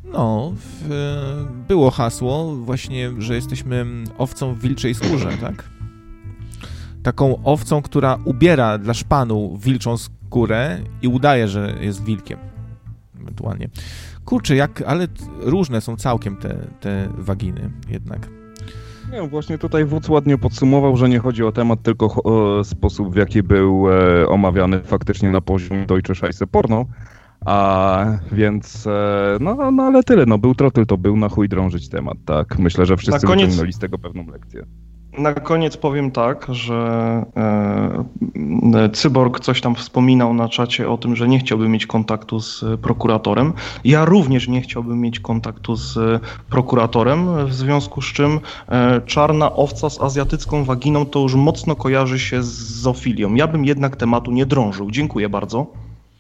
No, było hasło właśnie, że jesteśmy owcą w wilczej skórze, tak? Taką owcą, która ubiera dla szpanu wilczą skórę i udaje, że jest wilkiem. Ewentualnie. Kurczę, ale różne są całkiem te waginy jednak. Nie, właśnie tutaj wódz ładnie podsumował, że nie chodzi o temat, tylko o sposób, w jaki był omawiany faktycznie na poziomie Deutsche Scheiße Porno. Więc, no ale tyle, no był trotyl, to był, na chuj drążyć temat, tak. Myślę, że wszyscy wyciągnęli z tego pewną lekcję. Na koniec powiem tak, że Cyborg coś tam wspominał na czacie o tym, że nie chciałby mieć kontaktu z prokuratorem. Ja również nie chciałbym mieć kontaktu z prokuratorem, w związku z czym czarna owca z azjatycką waginą to już mocno kojarzy się z zoofilią. Ja bym jednak tematu nie drążył. Dziękuję bardzo.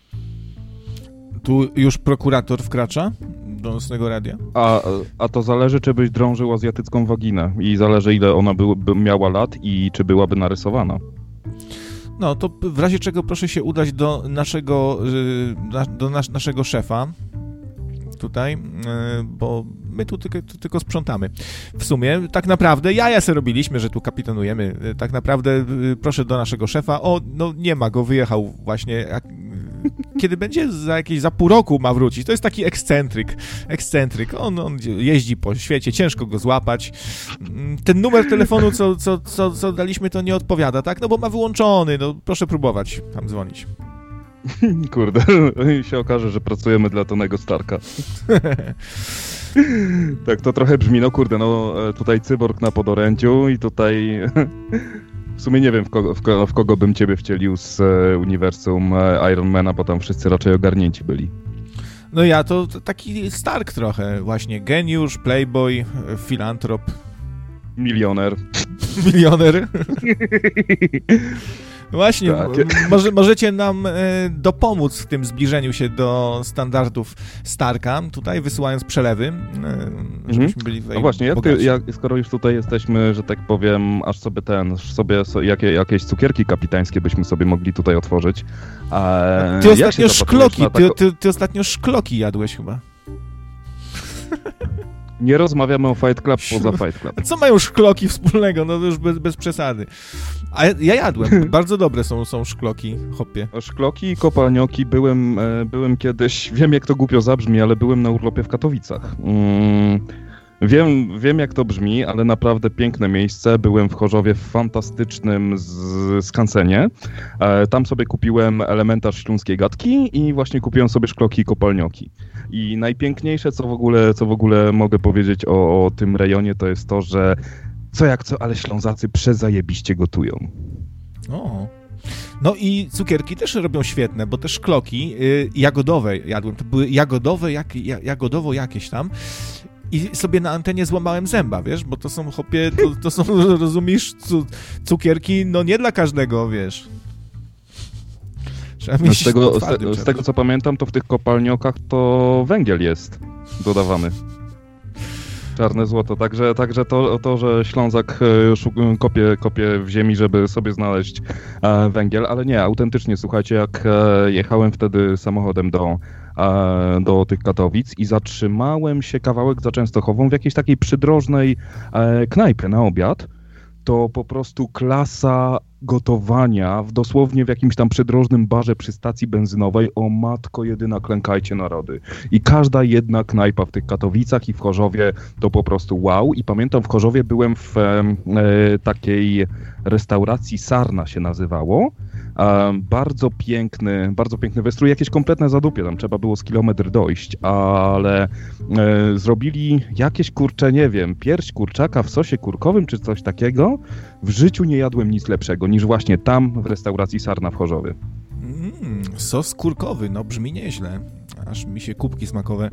Tu już prokurator wkracza do Nocnego Radia? A to zależy, czy byś drążył azjatycką waginę i zależy, ile ona miała lat i czy byłaby narysowana. No, to w razie czego proszę się udać do naszego szefa tutaj, bo my tu tylko sprzątamy. W sumie, tak naprawdę, jaja se robiliśmy, że tu kapitanujemy. Tak naprawdę, proszę do naszego szefa. O, no nie ma go, wyjechał właśnie. Kiedy będzie za pół roku ma wrócić. To jest taki ekscentryk. On jeździ po świecie, ciężko go złapać. Ten numer telefonu, co daliśmy, to nie odpowiada, tak? No bo ma wyłączony, no proszę próbować tam dzwonić. Kurde, się okaże, że pracujemy dla Tonego Starka. Tak, to trochę brzmi, no kurde, no tutaj cyborg na podorędziu i tutaj... W sumie nie wiem, w kogo bym ciebie wcielił z uniwersum Ironmana, bo tam wszyscy raczej ogarnięci byli. No ja to taki Stark trochę, właśnie geniusz, playboy, filantrop. Milioner. Właśnie, tak. Możecie nam dopomóc w tym zbliżeniu się do standardów Starka, tutaj wysyłając przelewy, żebyśmy byli No właśnie, skoro już tutaj jesteśmy, że tak powiem, aż sobie jakieś cukierki kapitańskie byśmy sobie mogli tutaj otworzyć. Ty ostatnio szkloki jadłeś chyba. Nie rozmawiamy o Fight Club poza Fight Club. Co mają szkloki wspólnego? No to już bez przesady. A ja jadłem. Bardzo dobre są szkloki, hopie. Szkloki i kopalnioki. Byłem kiedyś, wiem jak to głupio zabrzmi, ale byłem na urlopie w Katowicach. Wiem jak to brzmi, ale naprawdę piękne miejsce. Byłem w Chorzowie w fantastycznym skansenie. Tam sobie kupiłem elementarz śląskiej gadki i właśnie kupiłem sobie szkloki i kopalnioki. I najpiękniejsze, co w ogóle mogę powiedzieć o tym rejonie, to jest to, że ale Ślązacy przezajebiście gotują. O. No i cukierki też robią świetne, bo te szkloki jagodowe jadłem. To były jagodowo jakieś tam. I sobie na antenie złamałem zęba, wiesz, bo to są, hopie, to są, rozumiesz, cukierki, no nie dla każdego, wiesz. Z tego, co pamiętam, to w tych kopalniokach to węgiel jest dodawany. Czarne złoto, także to, że Ślązak kopie w ziemi, żeby sobie znaleźć węgiel, ale nie, autentycznie, słuchajcie, jak jechałem wtedy samochodem do tych Katowic i zatrzymałem się kawałek za Częstochową w jakiejś takiej przydrożnej knajpie na obiad, to po prostu klasa gotowania dosłownie w jakimś tam przydrożnym barze przy stacji benzynowej. O matko jedyna, klękajcie narody. I każda jedna knajpa w tych Katowicach i w Chorzowie to po prostu wow. I pamiętam, w Chorzowie byłem w takiej restauracji, Sarna się nazywało. Bardzo piękny wystrój, jakieś kompletne zadupie, tam trzeba było z kilometr dojść, ale zrobili jakieś, kurcze, nie wiem, pierś kurczaka w sosie kurkowym czy coś takiego. W życiu nie jadłem nic lepszego niż właśnie tam w restauracji Sarna w Chorzowie. Sos kurkowy, no brzmi nieźle, aż mi się kubki smakowe.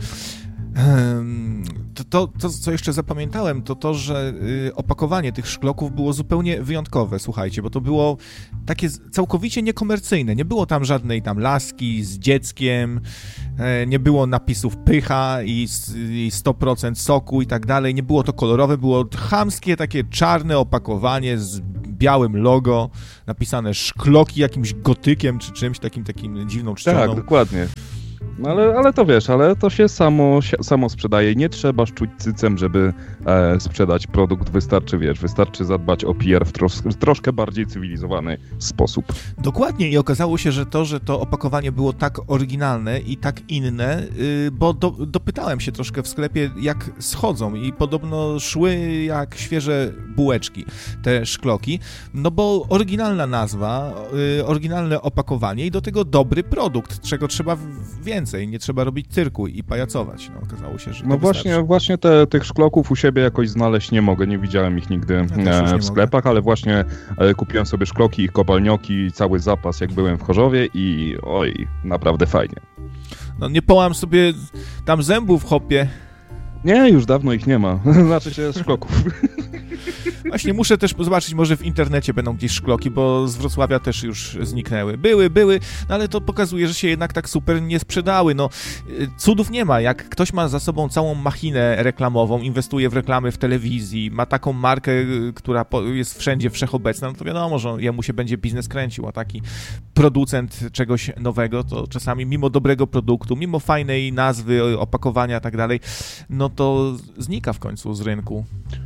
To, co jeszcze zapamiętałem, to, że opakowanie tych szkloków było zupełnie wyjątkowe, słuchajcie, bo to było takie całkowicie niekomercyjne. Nie było tam żadnej tam laski z dzieckiem, nie było napisów pycha i 100% soku i tak dalej. Nie było to kolorowe, było chamskie, takie czarne opakowanie z białym logo, napisane szkloki jakimś gotykiem czy czymś takim dziwną czcioną. Tak, dokładnie. No ale to wiesz, ale to się samo sprzedaje. Nie trzeba szczuć cycem, żeby sprzedać produkt. Wystarczy zadbać o PR w troszkę bardziej cywilizowany sposób. Dokładnie i okazało się, że to opakowanie było tak oryginalne i tak inne, bo dopytałem się troszkę w sklepie, jak schodzą i podobno szły jak świeże bułeczki, te szkloki, no bo oryginalna nazwa, oryginalne opakowanie i do tego dobry produkt, czego trzeba więcej, nie trzeba robić cyrku i pajacować. No okazało się, że to właśnie tych szkloków u siebie jakoś znaleźć nie mogę, nie widziałem ich nigdy w sklepach, ale właśnie kupiłem sobie szkloki i kopalnioki, cały zapas jak byłem w Chorzowie i oj, naprawdę fajnie. No nie połam sobie tam zębów, hopie. Nie, już dawno ich nie ma. Znaczy się z szkloków. Właśnie muszę też zobaczyć, może w internecie będą gdzieś szkloki, bo z Wrocławia też już zniknęły. Były, no ale to pokazuje, że się jednak tak super nie sprzedały. No, cudów nie ma. Jak ktoś ma za sobą całą machinę reklamową, inwestuje w reklamy w telewizji, ma taką markę, która jest wszędzie wszechobecna, no to wiadomo, że jemu się będzie biznes kręcił, a taki producent czegoś nowego, to czasami mimo dobrego produktu, mimo fajnej nazwy, opakowania i tak dalej, no to znika w końcu z rynku.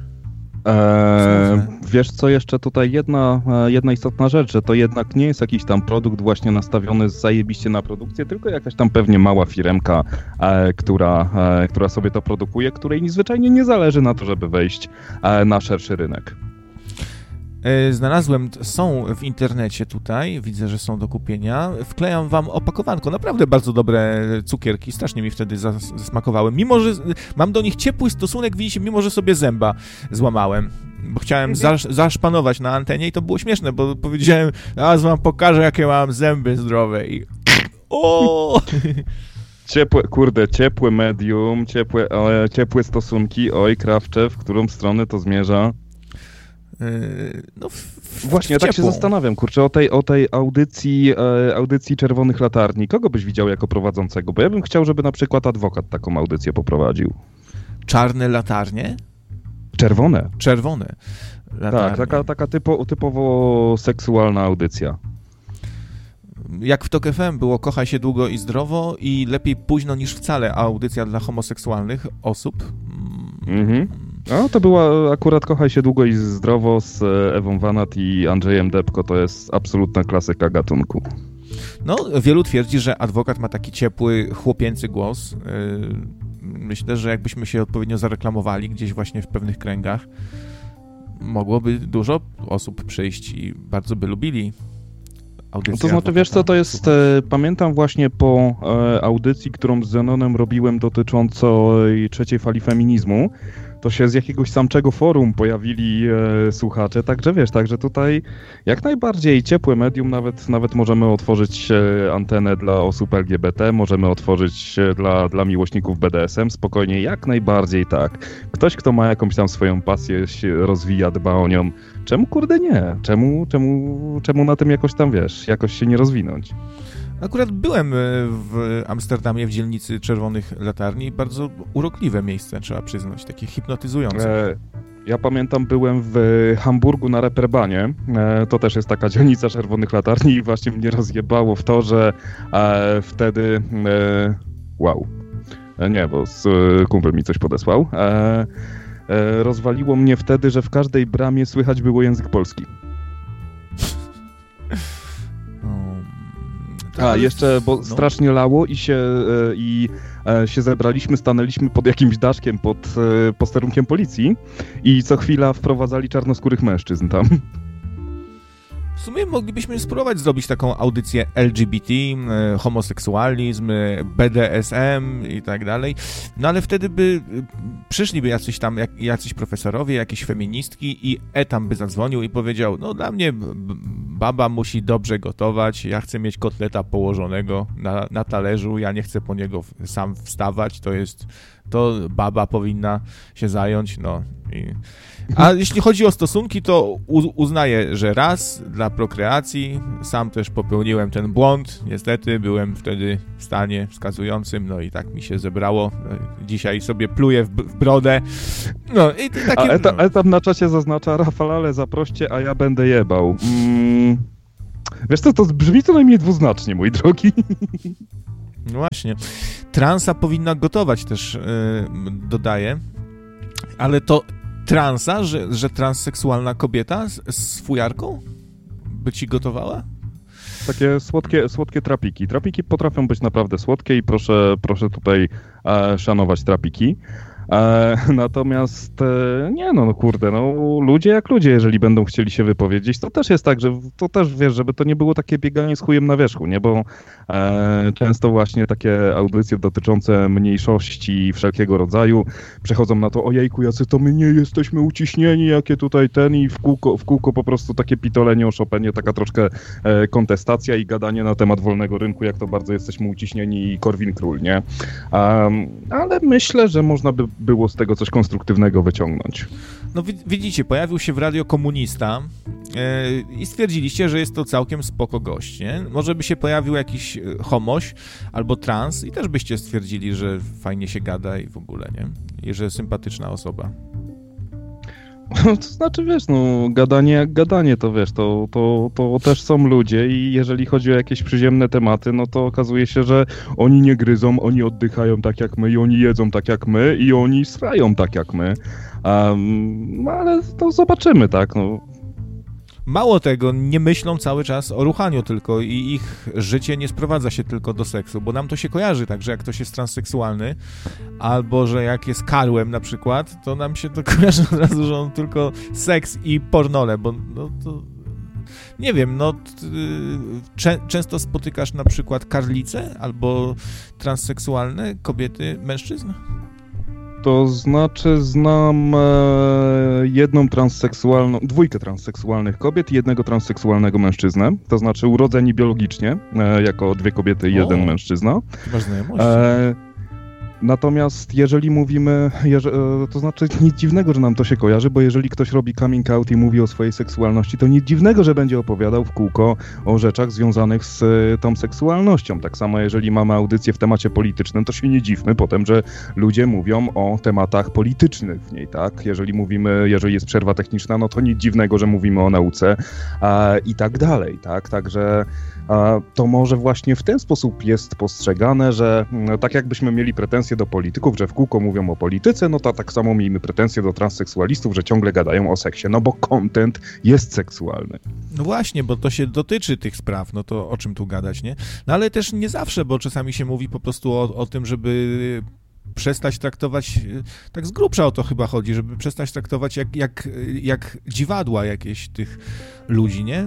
Wiesz co, jeszcze tutaj jedna istotna rzecz, że to jednak nie jest jakiś tam produkt właśnie nastawiony zajebiście na produkcję, tylko jakaś tam pewnie mała firemka, która sobie to produkuje, której zwyczajnie nie zależy na to, żeby wejść na szerszy rynek. Znalazłem, są w internecie tutaj, widzę, że są do kupienia. Wklejam wam opakowanko, naprawdę bardzo dobre cukierki, strasznie mi wtedy zasmakowały. Mimo, że mam do nich ciepły stosunek, widzicie, mimo, że sobie zęba złamałem. Bo chciałem zaszpanować na antenie i to było śmieszne, bo powiedziałem, zaraz wam pokażę, jakie mam zęby zdrowe i... O! Ciepłe medium, ciepłe stosunki, oj, Krawcze, w którą stronę to zmierza? No właśnie, tak się zastanawiam, kurczę, o tej audycji Czerwonych Latarni. Kogo byś widział jako prowadzącego? Bo ja bym chciał, żeby na przykład adwokat taką audycję poprowadził. Czarne latarnie? Czerwone. Latarnie. Tak, taka typowo seksualna audycja. Jak w TOK FM było Kochaj się długo i zdrowo i lepiej późno niż wcale, audycja dla homoseksualnych osób. Mhm. No, to była akurat Kochaj się długo i zdrowo z Ewą Wanat i Andrzejem Depko. To jest absolutna klasyka gatunku. No, wielu twierdzi, że adwokat ma taki ciepły, chłopięcy głos. Myślę, że jakbyśmy się odpowiednio zareklamowali gdzieś właśnie w pewnych kręgach, mogłoby dużo osób przyjść i bardzo by lubili audycję. To znaczy, wiesz co, to jest, pamiętam właśnie po audycji, którą z Zenonem robiłem dotyczącej trzeciej fali feminizmu, to się z jakiegoś samczego forum pojawili słuchacze, także wiesz, także tutaj jak najbardziej ciepłe medium, nawet możemy otworzyć antenę dla osób LGBT, możemy otworzyć dla miłośników BDSM, spokojnie, jak najbardziej tak. Ktoś, kto ma jakąś tam swoją pasję, się rozwija, dba o nią, czemu kurde nie? Czemu na tym jakoś tam, wiesz, jakoś się nie rozwinąć? Akurat byłem w Amsterdamie, w dzielnicy Czerwonych Latarni. Bardzo urokliwe miejsce, trzeba przyznać, takie hipnotyzujące. Ja pamiętam, byłem w Hamburgu na Reeperbahnie. To też jest taka dzielnica Czerwonych Latarni i właśnie mnie rozjebało w to, że wtedy... wow. Nie, bo kumpel mi coś podesłał. Rozwaliło mnie wtedy, że w każdej bramie słychać było język polski. Jeszcze, bo strasznie lało i się zebraliśmy, stanęliśmy pod jakimś daszkiem, pod posterunkiem policji i co chwila wprowadzali czarnoskórych mężczyzn tam. W sumie moglibyśmy spróbować zrobić taką audycję LGBT, homoseksualizm, BDSM i tak dalej, no ale wtedy by przyszliby jacyś profesorowie, jakieś feministki i tam by zadzwonił i powiedział, no dla mnie baba musi dobrze gotować, ja chcę mieć kotleta położonego na talerzu, ja nie chcę po niego sam wstawać, to baba powinna się zająć, no. A jeśli chodzi o stosunki, to uznaję, że raz dla prokreacji, sam też popełniłem ten błąd, niestety byłem wtedy w stanie wskazującym, no i tak mi się zebrało, dzisiaj sobie pluję w brodę, no i takie... Etap na czacie zaznacza, Rafalale zaproście, a ja będę jebał. Wiesz co, to brzmi co najmniej dwuznacznie, mój drogi. No właśnie. Transa powinna gotować też, dodaję, ale to transa, że transseksualna kobieta z fujarką by ci gotowała? Takie słodkie trapiki. Trapiki potrafią być naprawdę słodkie i proszę tutaj szanować trapiki. Natomiast ludzie jak ludzie, jeżeli będą chcieli się wypowiedzieć, to też jest tak, że to też, wiesz, żeby to nie było takie bieganie z chujem na wierzchu, nie, bo często właśnie takie audycje dotyczące mniejszości wszelkiego rodzaju przechodzą na to, ojejku, jacy to my nie jesteśmy uciśnieni, jakie tutaj i w kółko po prostu takie pitolenie o Chopinie, taka troszkę kontestacja i gadanie na temat wolnego rynku, jak to bardzo jesteśmy uciśnieni i Korwin Król, nie? Ale myślę, że można by było z tego coś konstruktywnego wyciągnąć. No widzicie, pojawił się w Radio Komunista i stwierdziliście, że jest to całkiem spoko gość, nie? Może by się pojawił jakiś homoś albo trans i też byście stwierdzili, że fajnie się gada i w ogóle, nie? I że sympatyczna osoba. To znaczy, wiesz, gadanie jak gadanie, to wiesz, to też są ludzie i jeżeli chodzi o jakieś przyziemne tematy, no to okazuje się, że oni nie gryzą, oni oddychają tak jak my i oni jedzą tak jak my i oni srają tak jak my, ale to zobaczymy, tak, Mało tego, nie myślą cały czas o ruchaniu tylko i ich życie nie sprowadza się tylko do seksu, bo nam to się kojarzy tak, że jak ktoś jest transseksualny, albo że jak jest karłem na przykład, to nam się to kojarzy od razu, że on tylko seks i pornole, bo to... Nie wiem, często spotykasz na przykład karlice albo transseksualne kobiety, mężczyzn? To znaczy znam dwójkę transseksualnych kobiet i jednego transseksualnego mężczyznę, to znaczy urodzeni biologicznie, jako dwie kobiety i jeden mężczyzna. Masz znajomości. Natomiast jeżeli mówimy, to znaczy nic dziwnego, że nam to się kojarzy, bo jeżeli ktoś robi coming out i mówi o swojej seksualności, to nic dziwnego, że będzie opowiadał w kółko o rzeczach związanych z tą seksualnością. Tak samo jeżeli mamy audycję w temacie politycznym, to się nie dziwmy potem, że ludzie mówią o tematach politycznych w niej, tak? Jeżeli jest przerwa techniczna, no to nic dziwnego, że mówimy o nauce i tak dalej, tak? Także to może właśnie w ten sposób jest postrzegane, że tak jakbyśmy mieli pretensje do polityków, że w kółko mówią o polityce, no to tak samo miejmy pretensje do transseksualistów, że ciągle gadają o seksie, no bo content jest seksualny. No właśnie, bo to się dotyczy tych spraw, no to o czym tu gadać, nie? No ale też nie zawsze, bo czasami się mówi po prostu o tym, żeby przestać traktować, tak z grubsza o to chyba chodzi, żeby przestać traktować jak dziwadła jakieś tych ludzi, nie?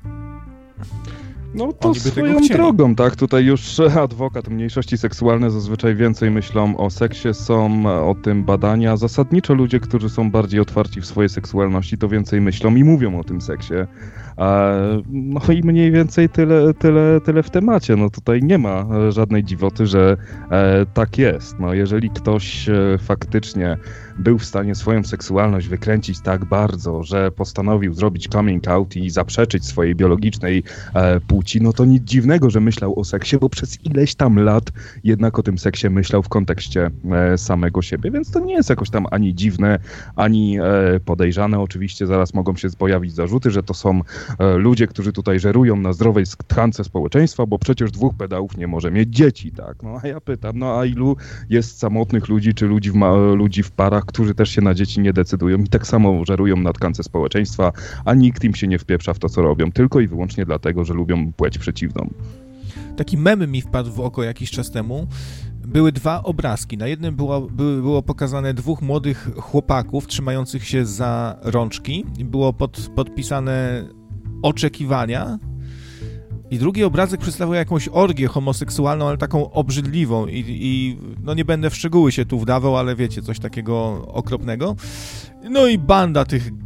No to swoją drogą, tak? Tutaj już adwokat mniejszości seksualne zazwyczaj więcej myślą o seksie, są o tym badania. Zasadniczo ludzie, którzy są bardziej otwarci w swojej seksualności, to więcej myślą i mówią o tym seksie. No i mniej więcej tyle w temacie. No tutaj nie ma żadnej dziwoty, że tak jest. No jeżeli ktoś faktycznie był w stanie swoją seksualność wykręcić tak bardzo, że postanowił zrobić coming out i zaprzeczyć swojej biologicznej płci, no to nic dziwnego, że myślał o seksie, bo przez ileś tam lat jednak o tym seksie myślał w kontekście samego siebie, więc to nie jest jakoś tam ani dziwne, ani podejrzane. Oczywiście zaraz mogą się pojawić zarzuty, że to są ludzie, którzy tutaj żerują na zdrowej tkance społeczeństwa, bo przecież dwóch pedałów nie może mieć dzieci, tak? No a ja pytam, a ilu jest samotnych ludzi, czy ludzi w parach, którzy też się na dzieci nie decydują i tak samo żerują na tkance społeczeństwa, a nikt im się nie wpieprza w to, co robią, tylko i wyłącznie dlatego, że lubią płeć przeciwną. Taki mem mi wpadł w oko jakiś czas temu. Były dwa obrazki. Na jednym było pokazane dwóch młodych chłopaków trzymających się za rączki i było podpisane oczekiwania. I drugi obrazek przedstawiał jakąś orgię homoseksualną, ale taką obrzydliwą i no nie będę w szczegóły się tu wdawał, ale wiecie, coś takiego okropnego. No i banda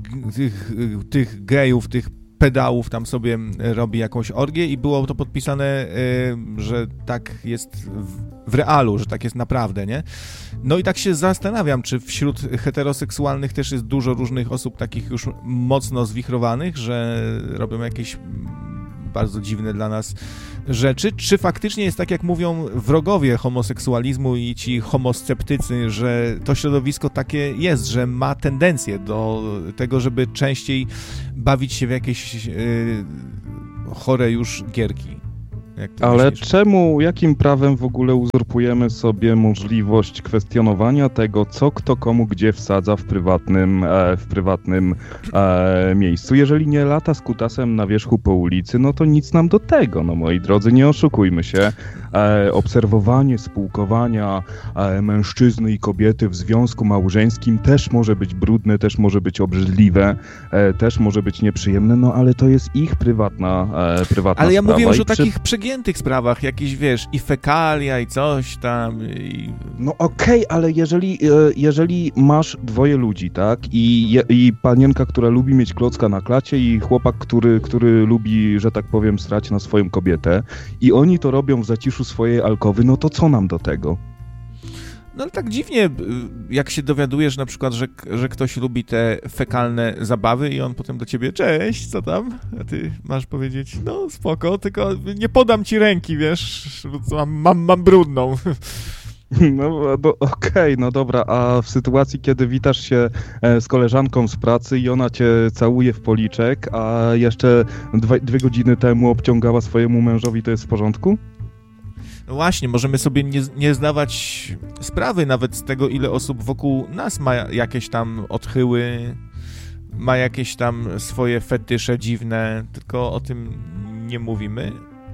tych gejów, tych pedałów tam sobie robi jakąś orgię i było to podpisane, że tak jest w realu, że tak jest naprawdę, nie? No i tak się zastanawiam, czy wśród heteroseksualnych też jest dużo różnych osób takich już mocno zwichrowanych, że robią jakieś bardzo dziwne dla nas rzeczy, czy faktycznie jest tak, jak mówią wrogowie homoseksualizmu i ci homosceptycy, że to środowisko takie jest, że ma tendencję do tego, żeby częściej bawić się w jakieś chore już gierki. Ale myślisz? jakim prawem w ogóle uzurpujemy sobie możliwość kwestionowania tego, co kto komu gdzie wsadza w prywatnym miejscu? Jeżeli nie lata z kutasem na wierzchu po ulicy, no to nic nam do tego, no moi drodzy, nie oszukujmy się. Obserwowanie spółkowania mężczyzny i kobiety w związku małżeńskim też może być brudne, też może być obrzydliwe, też może być nieprzyjemne, no ale to jest ich prywatna sprawa. Ale ja mówię już o takich przegiętych sprawach, jakieś, wiesz, i fekalia, i coś tam. No okej, ale jeżeli masz dwoje ludzi, tak, i panienka, która lubi mieć klocka na klacie i chłopak, który lubi, że tak powiem, srać na swoją kobietę i oni to robią w zaciszu swojej alkowy, no to co nam do tego? No ale tak dziwnie, jak się dowiadujesz na przykład, że ktoś lubi te fekalne zabawy i on potem do ciebie, cześć, co tam? A ty masz powiedzieć, no spoko, tylko nie podam ci ręki, wiesz, mam brudną. No okej, no dobra, a w sytuacji, kiedy witasz się z koleżanką z pracy i ona cię całuje w policzek, a jeszcze 2 godziny temu obciągała swojemu mężowi, to jest w porządku? No właśnie, możemy sobie nie zdawać sprawy nawet z tego, ile osób wokół nas ma jakieś tam odchyły, ma jakieś tam swoje fetysze dziwne, tylko o tym nie mówimy.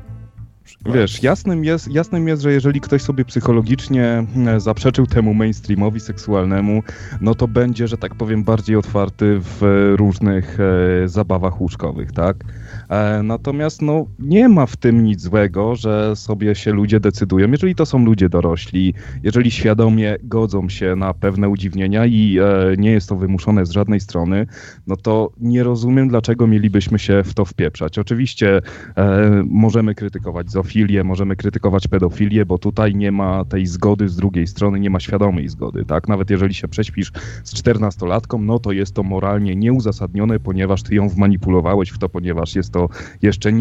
Wiesz, jasnym jest, że jeżeli ktoś sobie psychologicznie zaprzeczył temu mainstreamowi seksualnemu, no to będzie, że tak powiem, bardziej otwarty w różnych zabawach łóżkowych, tak? Natomiast no nie ma w tym nic złego, że sobie się ludzie decydują, jeżeli to są ludzie dorośli, jeżeli świadomie godzą się na pewne udziwnienia i nie jest to wymuszone z żadnej strony, no to nie rozumiem, dlaczego mielibyśmy się w to wpieprzać. Oczywiście możemy krytykować zoofilię, możemy krytykować pedofilię, bo tutaj nie ma tej zgody z drugiej strony, nie ma świadomej zgody, tak? Nawet jeżeli się prześpisz z 14-latką, no to jest to moralnie nieuzasadnione, ponieważ ty ją wmanipulowałeś w to, ponieważ jest to jeszcze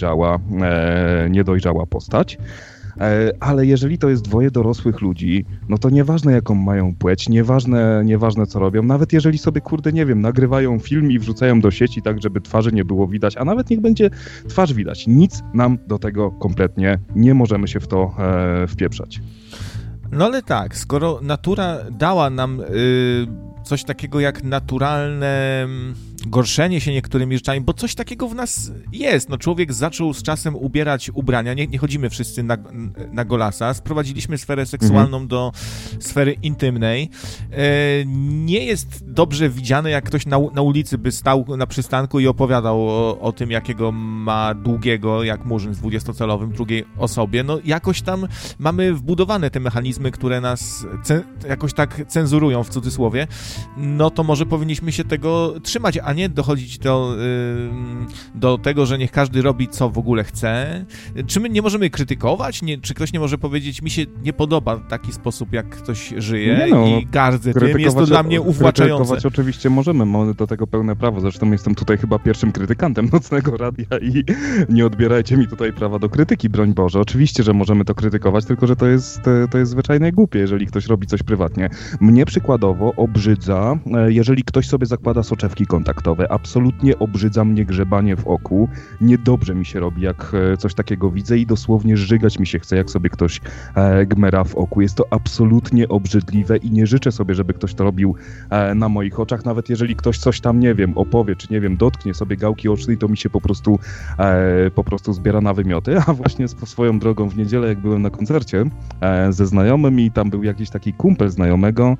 niedojrzała postać. Ale jeżeli to jest dwoje dorosłych ludzi, no to nieważne jaką mają płeć, nieważne co robią, nawet jeżeli sobie, nie wiem, nagrywają film i wrzucają do sieci tak, żeby twarzy nie było widać, a nawet niech będzie twarz widać, nic nam do tego kompletnie nie możemy się w to wpieprzać. No ale tak, skoro natura dała nam coś takiego jak naturalne gorszenie się niektórymi rzeczami, bo coś takiego w nas jest. No człowiek zaczął z czasem ubierać ubrania, nie chodzimy wszyscy na golasa, sprowadziliśmy sferę seksualną do sfery intymnej. Nie jest dobrze widziane, jak ktoś na ulicy by stał na przystanku i opowiadał o tym, jakiego ma długiego, jak murzyn z 20-calowym drugiej osobie. No jakoś tam mamy wbudowane te mechanizmy, które nas jakoś tak cenzurują, w cudzysłowie. No to może powinniśmy się tego trzymać, a nie dochodzić do tego, że niech każdy robi, co w ogóle chce. Czy my nie możemy krytykować? Czy ktoś nie może powiedzieć, mi się nie podoba taki sposób, jak ktoś żyje i gardzę tym, jest to dla mnie uwłaczające. Krytykować oczywiście mamy do tego pełne prawo, zresztą jestem tutaj chyba pierwszym krytykantem Nocnego Radia i nie odbierajcie mi tutaj prawa do krytyki, broń Boże. Oczywiście, że możemy to krytykować, tylko że to jest zwyczajnie głupie, jeżeli ktoś robi coś prywatnie. Mnie przykładowo obrzydza, jeżeli ktoś sobie zakłada soczewki kontaktowe. Absolutnie obrzydza mnie grzebanie w oku. Niedobrze mi się robi, jak coś takiego widzę i dosłownie żygać mi się chce, jak sobie ktoś gmera w oku. Jest to absolutnie obrzydliwe i nie życzę sobie, żeby ktoś to robił na moich oczach. Nawet jeżeli ktoś coś tam, nie wiem, opowie, czy nie wiem, dotknie sobie gałki ocznej, to mi się po prostu zbiera na wymioty. A właśnie swoją drogą w niedzielę, jak byłem na koncercie ze znajomym i tam był jakiś taki kumpel znajomego,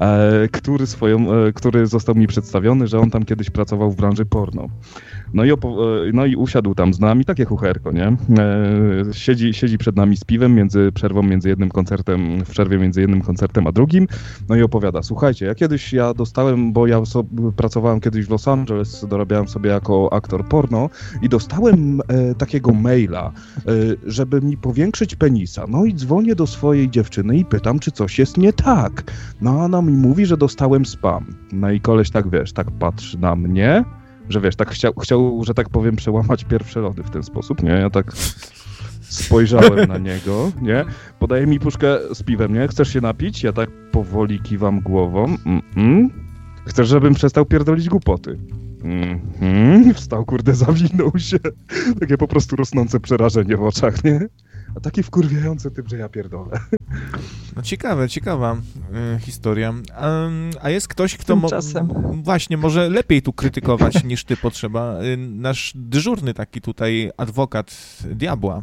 który został mi przedstawiony, że on tam kiedyś pracował w branży porno. No i usiadł tam z nami, takie chucherko, nie? Siedzi przed nami z piwem w przerwie między jednym koncertem a drugim, no i opowiada, słuchajcie, ja dostałem, bo ja pracowałem kiedyś w Los Angeles, dorabiałem sobie jako aktor porno i dostałem takiego maila, żeby mi powiększyć penisa, no i dzwonię do swojej dziewczyny i pytam, czy coś jest nie tak. No ona mi mówi, że dostałem spam. No i koleś tak, wiesz, tak patrzy na mnie, że wiesz, tak chciał, że tak powiem, przełamać pierwsze lody w ten sposób, nie? Ja tak spojrzałem na niego, nie? Podaje mi puszkę z piwem, nie? Chcesz się napić? Ja tak powoli kiwam głową. Chcesz, żebym przestał pierdolić głupoty? Wstał, kurde, zawinął się. Takie po prostu rosnące przerażenie w oczach, nie? A taki wkurwiający typ, że ja pierdolę. No ciekawa historia. A jest ktoś, kto właśnie może lepiej tu krytykować niż ty potrzeba. Nasz dyżurny taki tutaj adwokat diabła.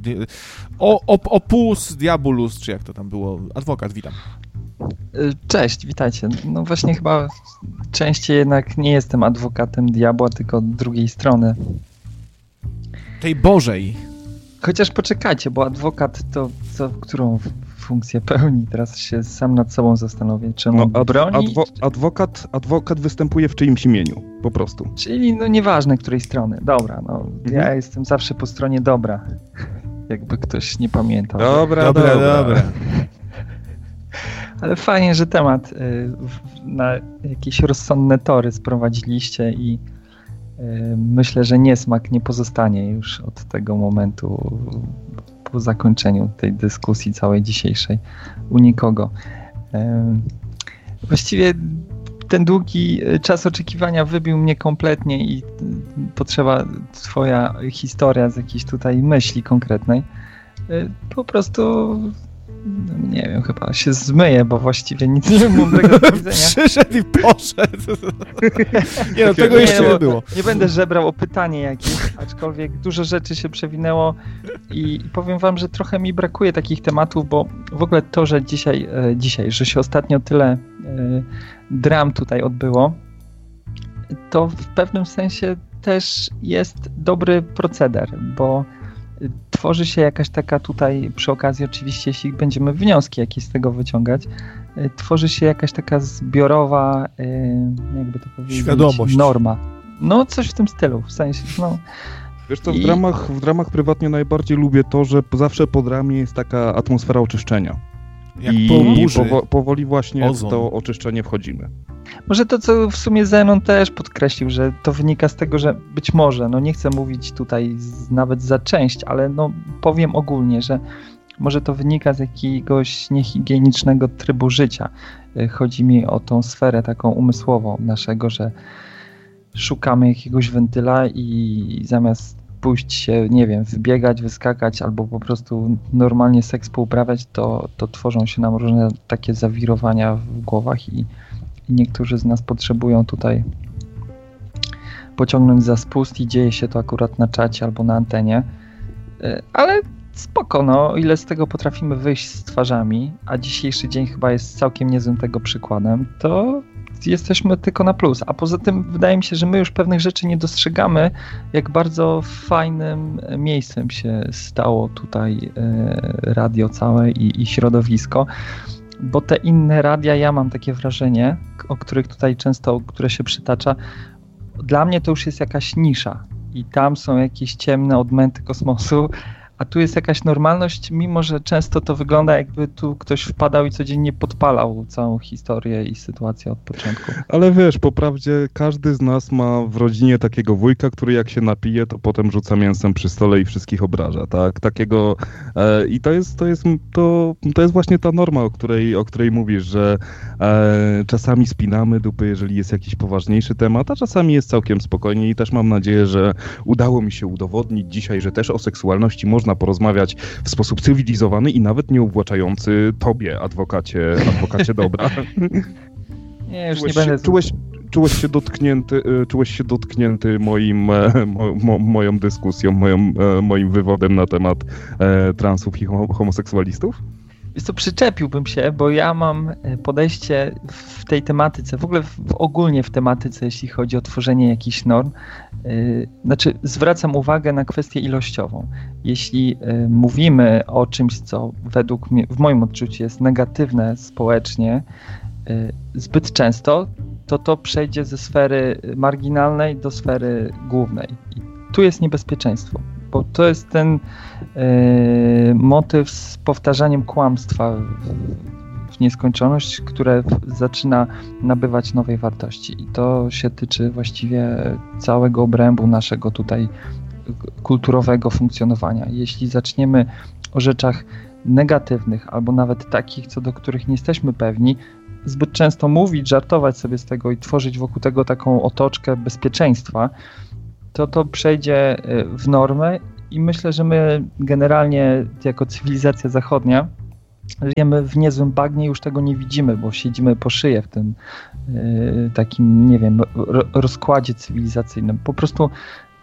Opus diabolus, czy jak to tam było? Adwokat, witam. Cześć, witajcie. No właśnie chyba częściej jednak nie jestem adwokatem diabła, tylko drugiej strony. Tej Bożej. Chociaż poczekajcie, bo adwokat to którą funkcję pełni? Teraz się sam nad sobą zastanowię. Czy on broni? Adwokat występuje w czyimś imieniu, po prostu. Czyli no nieważne której strony. Dobra, no ja jestem zawsze po stronie dobra. Jakby ktoś nie pamiętał. Dobra. Ale fajnie, że temat na jakieś rozsądne tory sprowadziliście i myślę, że niesmak nie pozostanie już od tego momentu po zakończeniu tej dyskusji całej dzisiejszej u nikogo. Właściwie ten długi czas oczekiwania wybił mnie kompletnie i potrzeba twoja historia z jakiejś tutaj myśli konkretnej. Po prostu nie wiem, chyba się zmyję, bo właściwie nic nie mam tego do powiedzenia. Przyszedł i poszedł. Nie no, tego jeszcze nie było. Nie będę żebrał o pytanie jakieś, aczkolwiek dużo rzeczy się przewinęło i powiem wam, że trochę mi brakuje takich tematów, bo w ogóle to, że dzisiaj, że się ostatnio tyle dram tutaj odbyło, to w pewnym sensie też jest dobry proceder, bo tworzy się jakaś taka tutaj, przy okazji oczywiście, jeśli będziemy wnioski jakieś z tego wyciągać, tworzy się jakaś taka zbiorowa, jakby to powiedzieć, świadomość. Norma. No coś w tym stylu, w sensie, no. Wiesz co, w dramach prywatnie najbardziej lubię to, że zawsze po dramie jest taka atmosfera oczyszczenia. Jak po burzy. Powoli właśnie w to oczyszczenie wchodzimy. Może to, co w sumie Zenon też podkreślił, że to wynika z tego, że być może, no nie chcę mówić tutaj nawet za część, ale no powiem ogólnie, że może to wynika z jakiegoś niehigienicznego trybu życia. Chodzi mi o tą sferę taką umysłową naszego, że szukamy jakiegoś wentyla i zamiast pójść się, nie wiem, wybiegać, wyskakać albo po prostu normalnie seks pouprawiać, to tworzą się nam różne takie zawirowania w głowach i niektórzy z nas potrzebują tutaj pociągnąć za spust i dzieje się to akurat na czacie albo na antenie, ale spoko, no, o ile z tego potrafimy wyjść z twarzami, a dzisiejszy dzień chyba jest całkiem niezłym tego przykładem, to jesteśmy tylko na plus, a poza tym wydaje mi się, że my już pewnych rzeczy nie dostrzegamy, jak bardzo fajnym miejscem się stało tutaj radio całe i środowisko, bo te inne radia, ja mam takie wrażenie, o których tutaj często, które się przytacza, dla mnie to już jest jakaś nisza i tam są jakieś ciemne odmęty kosmosu, a tu jest jakaś normalność, mimo że często to wygląda, jakby tu ktoś wpadał i codziennie podpalał całą historię i sytuację od początku. Ale wiesz, po prawdzie każdy z nas ma w rodzinie takiego wujka, który jak się napije, to potem rzuca mięsem przy stole i wszystkich obraża, tak? Takiego i to jest właśnie ta norma, o której mówisz, że czasami spinamy dupy, jeżeli jest jakiś poważniejszy temat, a czasami jest całkiem spokojnie i też mam nadzieję, że udało mi się udowodnić dzisiaj, że też o seksualności można porozmawiać w sposób cywilizowany i nawet nie uwłaczający tobie, adwokacie dobra. Nie, już nie będę... Czułeś się dotknięty moją dyskusją, moim wywodem na temat transów i homoseksualistów? Wiesz co, przyczepiłbym się, bo ja mam podejście w tej tematyce, w ogóle ogólnie w tematyce, jeśli chodzi o tworzenie jakichś norm, znaczy zwracam uwagę na kwestię ilościową. Jeśli mówimy o czymś, co według mnie, w moim odczuciu jest negatywne społecznie, zbyt często, to przejdzie ze sfery marginalnej do sfery głównej. I tu jest niebezpieczeństwo, bo to jest ten motyw z powtarzaniem kłamstwa w nieskończoność, które zaczyna nabywać nowej wartości. I to się tyczy właściwie całego obrębu naszego tutaj kulturowego funkcjonowania. Jeśli zaczniemy o rzeczach negatywnych albo nawet takich, co do których nie jesteśmy pewni, zbyt często mówić, żartować sobie z tego i tworzyć wokół tego taką otoczkę bezpieczeństwa, to przejdzie w normę i myślę, że my generalnie jako cywilizacja zachodnia żyjemy w niezłym bagnie i już tego nie widzimy, bo siedzimy po szyję w tym takim, nie wiem, rozkładzie cywilizacyjnym. Po prostu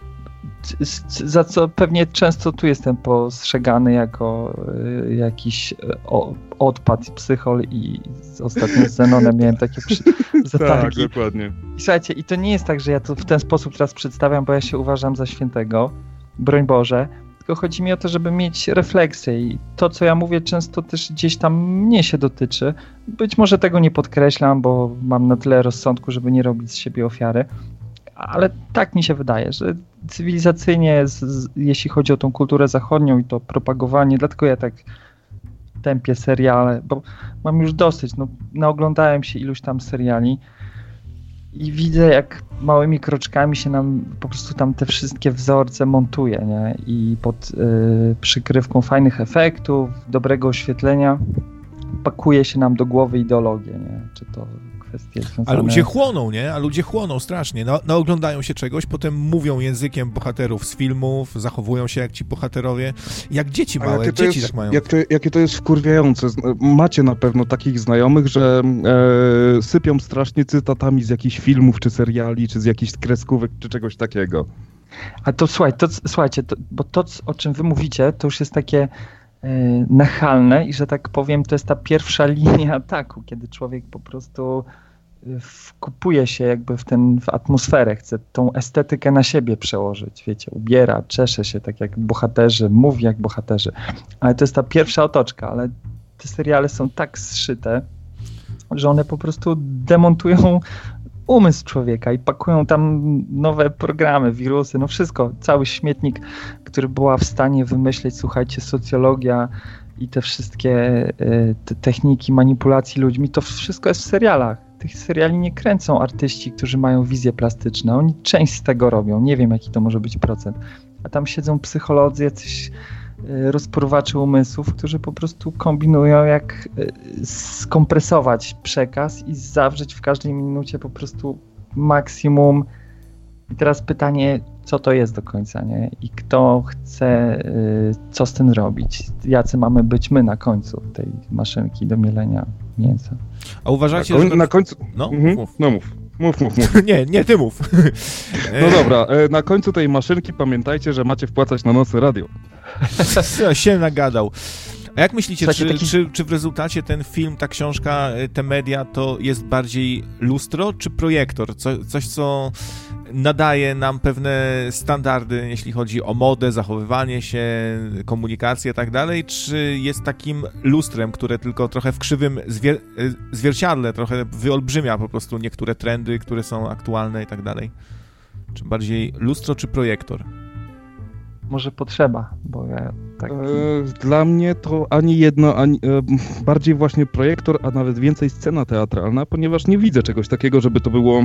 za co pewnie często tu jestem postrzegany jako jakiś odpad, psychol i ostatnio z Zenonem miałem takie zatargi. Tak, dokładnie. I słuchajcie, i to nie jest tak, że ja to w ten sposób teraz przedstawiam, bo ja się uważam za świętego, broń Boże, tylko chodzi mi o to, żeby mieć refleksję i to, co ja mówię, często też gdzieś tam mnie się dotyczy. Być może tego nie podkreślam, bo mam na tyle rozsądku, żeby nie robić z siebie ofiary, ale tak mi się wydaje, że cywilizacyjnie, jeśli chodzi o tą kulturę zachodnią i to propagowanie, dlatego ja tak tępię seriale, bo mam już dosyć, naoglądałem się iluś tam seriali i widzę, jak małymi kroczkami się nam po prostu tam te wszystkie wzorce montuje, nie? I pod przykrywką fajnych efektów, dobrego oświetlenia pakuje się nam do głowy ideologię, nie? Czy to kwestie związane... A ludzie chłoną, nie? A ludzie chłoną strasznie. Naoglądają się czegoś, potem mówią językiem bohaterów z filmów, zachowują się jak ci bohaterowie. Jak dzieci małe, dzieci tak mają. Jakie to jest wkurwiające. Macie na pewno takich znajomych, że sypią strasznie cytatami z jakichś filmów, czy seriali, czy z jakichś kreskówek, czy czegoś takiego. A to słuchajcie, bo to, o czym wy mówicie, to już jest takie nachalne i, że tak powiem, to jest ta pierwsza linia ataku, kiedy człowiek po prostu wkupuje się jakby w atmosferę, chce tą estetykę na siebie przełożyć, wiecie, ubiera, czesze się tak jak bohaterzy, mówi jak bohaterzy, ale to jest ta pierwsza otoczka, ale te seriale są tak zszyte, że one po prostu demontują umysł człowieka i pakują tam nowe programy, wirusy, wszystko, cały śmietnik, który była w stanie wymyśleć, słuchajcie, socjologia i te wszystkie te techniki manipulacji ludźmi, to wszystko jest w serialach. Tych seriali nie kręcą artyści, którzy mają wizje plastyczne. Oni część z tego robią, nie wiem jaki to może być procent, a tam siedzą psycholodzy, jacyś rozporwaczy umysłów, którzy po prostu kombinują, jak skompresować przekaz i zawrzeć w każdej minucie po prostu maksimum. I teraz pytanie, co to jest do końca, nie? I kto chce co z tym robić? Jacy mamy być my na końcu tej maszynki do mielenia mięsa? A uważacie, że... Na końcu... No, mów. Mów. Nie, ty mów. No dobra, na końcu tej maszynki pamiętajcie, że macie wpłacać na Nocy Radio. Się nagadał. A jak myślicie, Słuchajcie, czy w rezultacie ten film, ta książka, te media to jest bardziej lustro czy projektor? Coś, co nadaje nam pewne standardy, jeśli chodzi o modę, zachowywanie się, komunikację i tak dalej, czy jest takim lustrem, które tylko trochę w krzywym zwierciadle trochę wyolbrzymia po prostu niektóre trendy, które są aktualne i tak dalej? Czy bardziej lustro czy projektor? Może potrzeba, bo ja tak... Dla mnie to ani jedno, ani bardziej właśnie projektor, a nawet więcej scena teatralna, ponieważ nie widzę czegoś takiego, żeby to było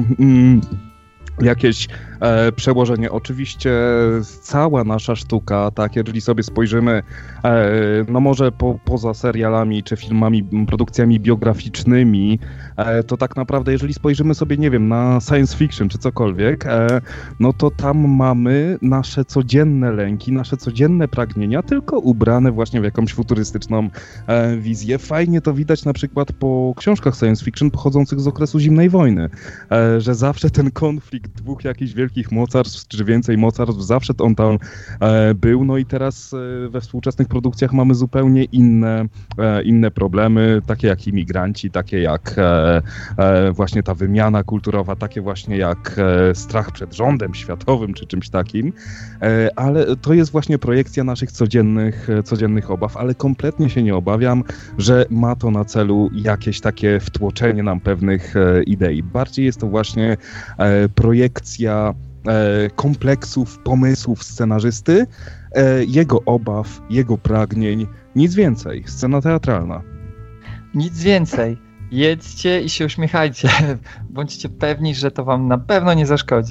jakieś przełożenie. Oczywiście cała nasza sztuka, tak, jeżeli sobie spojrzymy, no może poza serialami czy filmami, produkcjami biograficznymi, to tak naprawdę jeżeli spojrzymy sobie, nie wiem, na science fiction czy cokolwiek, no to tam mamy nasze codzienne lęki, nasze codzienne pragnienia, tylko ubrane właśnie w jakąś futurystyczną wizję. Fajnie to widać na przykład po książkach science fiction pochodzących z okresu zimnej wojny, że zawsze ten konflikt dwóch jakichś wielkich mocarstw, czy więcej mocarstw, zawsze on tam był, no i teraz we współczesnych produkcjach mamy zupełnie inne problemy, takie jak imigranci, takie jak właśnie ta wymiana kulturowa, takie właśnie jak strach przed rządem światowym, czy czymś takim, ale to jest właśnie projekcja naszych codziennych obaw, ale kompletnie się nie obawiam, że ma to na celu jakieś takie wtłoczenie nam pewnych idei. Bardziej jest to właśnie projekcja kompleksów, pomysłów scenarzysty, jego obaw, jego pragnień, nic więcej. Scena teatralna. Nic więcej. Jedźcie i się uśmiechajcie. Bądźcie pewni, że to wam na pewno nie zaszkodzi.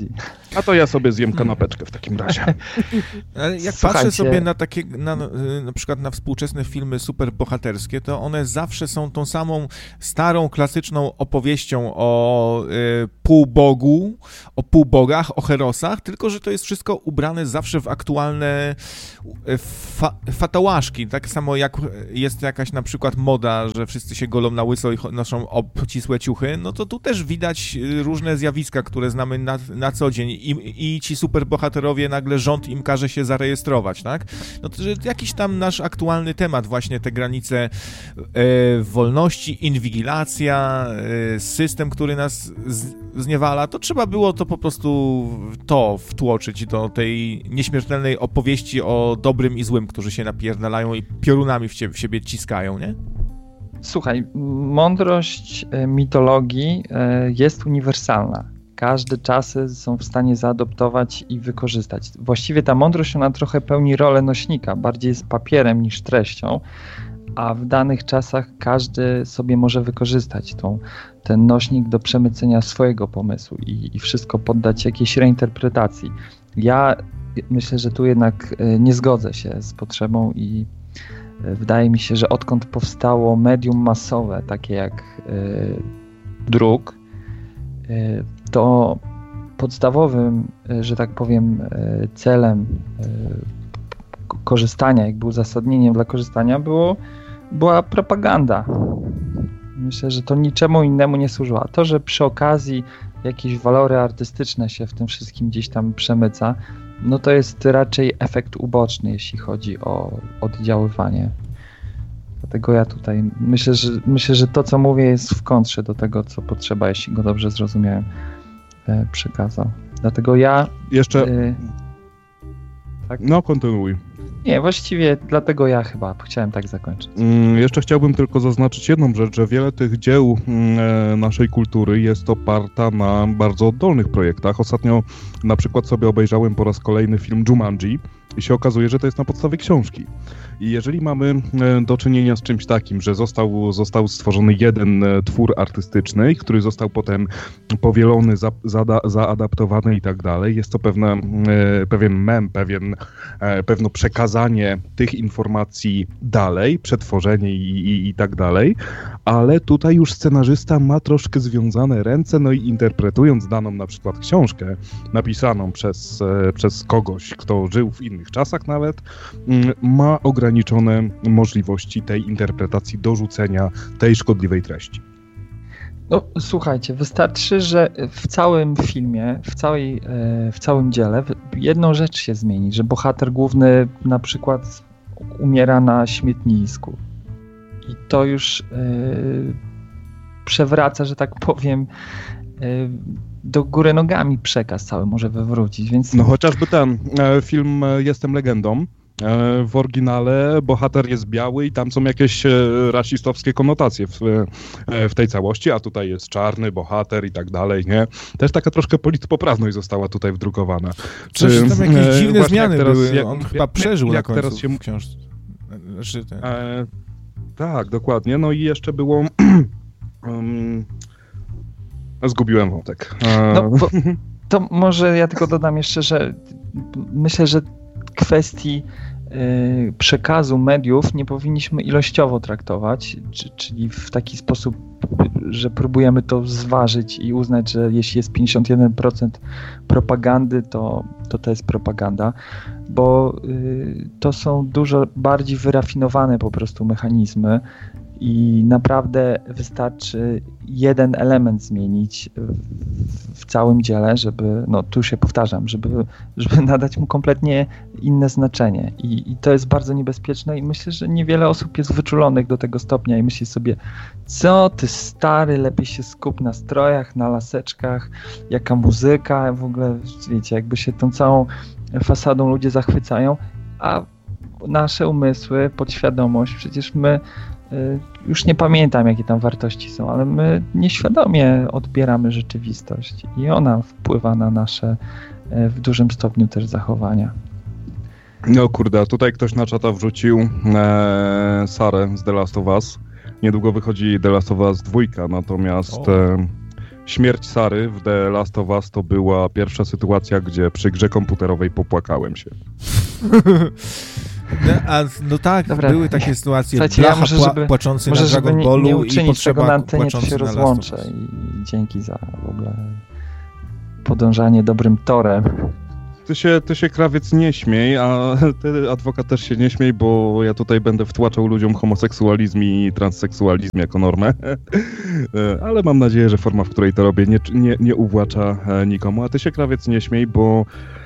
A to ja sobie zjem kanapeczkę w takim razie. Ale jak patrzę sobie na takie, na przykład na współczesne filmy superbohaterskie, to one zawsze są tą samą starą, klasyczną opowieścią o półbogu, o półbogach, o herosach, tylko że to jest wszystko ubrane zawsze w aktualne fatałaszki. Tak samo jak jest jakaś na przykład moda, że wszyscy się golą na łyso i noszą obcisłe ciuchy, no to tu też widać różne zjawiska, które znamy na co dzień i ci superbohaterowie nagle rząd im każe się zarejestrować, tak? No to jakiś tam nasz aktualny temat, właśnie te granice wolności, inwigilacja, system, który nas zniewala, to trzeba było to po prostu wtłoczyć do tej nieśmiertelnej opowieści o dobrym i złym, którzy się napierdalają i piorunami w siebie ciskają, nie? Słuchaj, mądrość mitologii jest uniwersalna. Każde czasy są w stanie zaadoptować i wykorzystać. Właściwie ta mądrość, ona trochę pełni rolę nośnika, bardziej jest papierem niż treścią, a w danych czasach każdy sobie może wykorzystać ten nośnik do przemycenia swojego pomysłu i wszystko poddać jakiejś reinterpretacji. Ja myślę, że tu jednak nie zgodzę się z potrzebą i wydaje mi się, że odkąd powstało medium masowe, takie jak druk, to podstawowym, że tak powiem, celem korzystania, jakby uzasadnieniem dla korzystania była propaganda. Myślę, że to niczemu innemu nie służyło. A to, że przy okazji jakieś walory artystyczne się w tym wszystkim gdzieś tam przemyca, no to jest raczej efekt uboczny, jeśli chodzi o oddziaływanie. Dlatego ja tutaj myślę, że to, co mówię, jest w kontrze do tego, co potrzeba, jeśli go dobrze zrozumiałem, przekazał. Dlatego ja... Jeszcze... Tak? No, kontynuuj. Nie, właściwie dlatego ja chyba chciałem tak zakończyć. Jeszcze chciałbym tylko zaznaczyć jedną rzecz, że wiele tych dzieł naszej kultury jest oparta na bardzo oddolnych projektach. Ostatnio na przykład sobie obejrzałem po raz kolejny film Jumanji i się okazuje, że to jest na podstawie książki. I jeżeli mamy do czynienia z czymś takim, że został stworzony jeden twór artystyczny, który został potem powielony, zaadaptowany i tak dalej, jest to pewien mem, pewne przekazanie tych informacji dalej, przetworzenie i tak dalej, ale tutaj już scenarzysta ma troszkę związane ręce, no i interpretując daną na przykład książkę napisaną przez kogoś, kto żył w innych czasach nawet, ma ograniczone możliwości tej interpretacji, dorzucenia tej szkodliwej treści. No słuchajcie, wystarczy, że w całym filmie, w całym dziele jedną rzecz się zmieni, że bohater główny na przykład umiera na śmietnisku i to już przewraca, że tak powiem, do góry nogami przekaz cały może wywrócić, więc... No chociażby ten film Jestem legendą. W oryginale bohater jest biały i tam są jakieś rasistowskie konotacje w tej całości, a tutaj jest czarny bohater i tak dalej, nie? Też taka troszkę politpoprawność została tutaj wdrukowana. Tam jakieś dziwne zmiany były, on chyba przeżył na końcu w książce. Tak, dokładnie. No i jeszcze było... Zgubiłem wątek. To może ja tylko dodam jeszcze, że myślę, że kwestii przekazu mediów nie powinniśmy ilościowo traktować, czyli w taki sposób, że próbujemy to zważyć i uznać, że jeśli jest 51% propagandy, to jest propaganda, bo to są dużo bardziej wyrafinowane po prostu mechanizmy i naprawdę wystarczy jeden element zmienić w całym dziele, żeby, no tu się powtarzam, żeby nadać mu kompletnie inne znaczenie. I to jest bardzo niebezpieczne i myślę, że niewiele osób jest wyczulonych do tego stopnia i myśli sobie, co ty stary, lepiej się skup na strojach, na laseczkach, jaka muzyka, w ogóle wiecie, jakby się tą całą fasadą ludzie zachwycają, a nasze umysły, podświadomość, przecież my już nie pamiętam, jakie tam wartości są, ale my nieświadomie odbieramy rzeczywistość i ona wpływa na nasze w dużym stopniu też zachowania. No kurde, tutaj ktoś na czata wrzucił Sarę z The Last of Us. Niedługo wychodzi The Last of Us 2, natomiast śmierć Sary w The Last of Us to była pierwsza sytuacja, gdzie przy grze komputerowej popłakałem się. No tak, dobra. Były takie sytuacje. Słuchajcie, Blacha płaczący na Dragon Ballu nie uczynić tego na antenie, to się rozłączę i dzięki za w ogóle podążanie dobrym torem. Ty się, Krawiec, nie śmiej, a ty, adwokat, też się nie śmiej, bo ja tutaj będę wtłaczał ludziom homoseksualizm i transseksualizm jako normę. Ale mam nadzieję, że forma, w której to robię, nie uwłacza nikomu. A ty się, Krawiec, nie śmiej, bo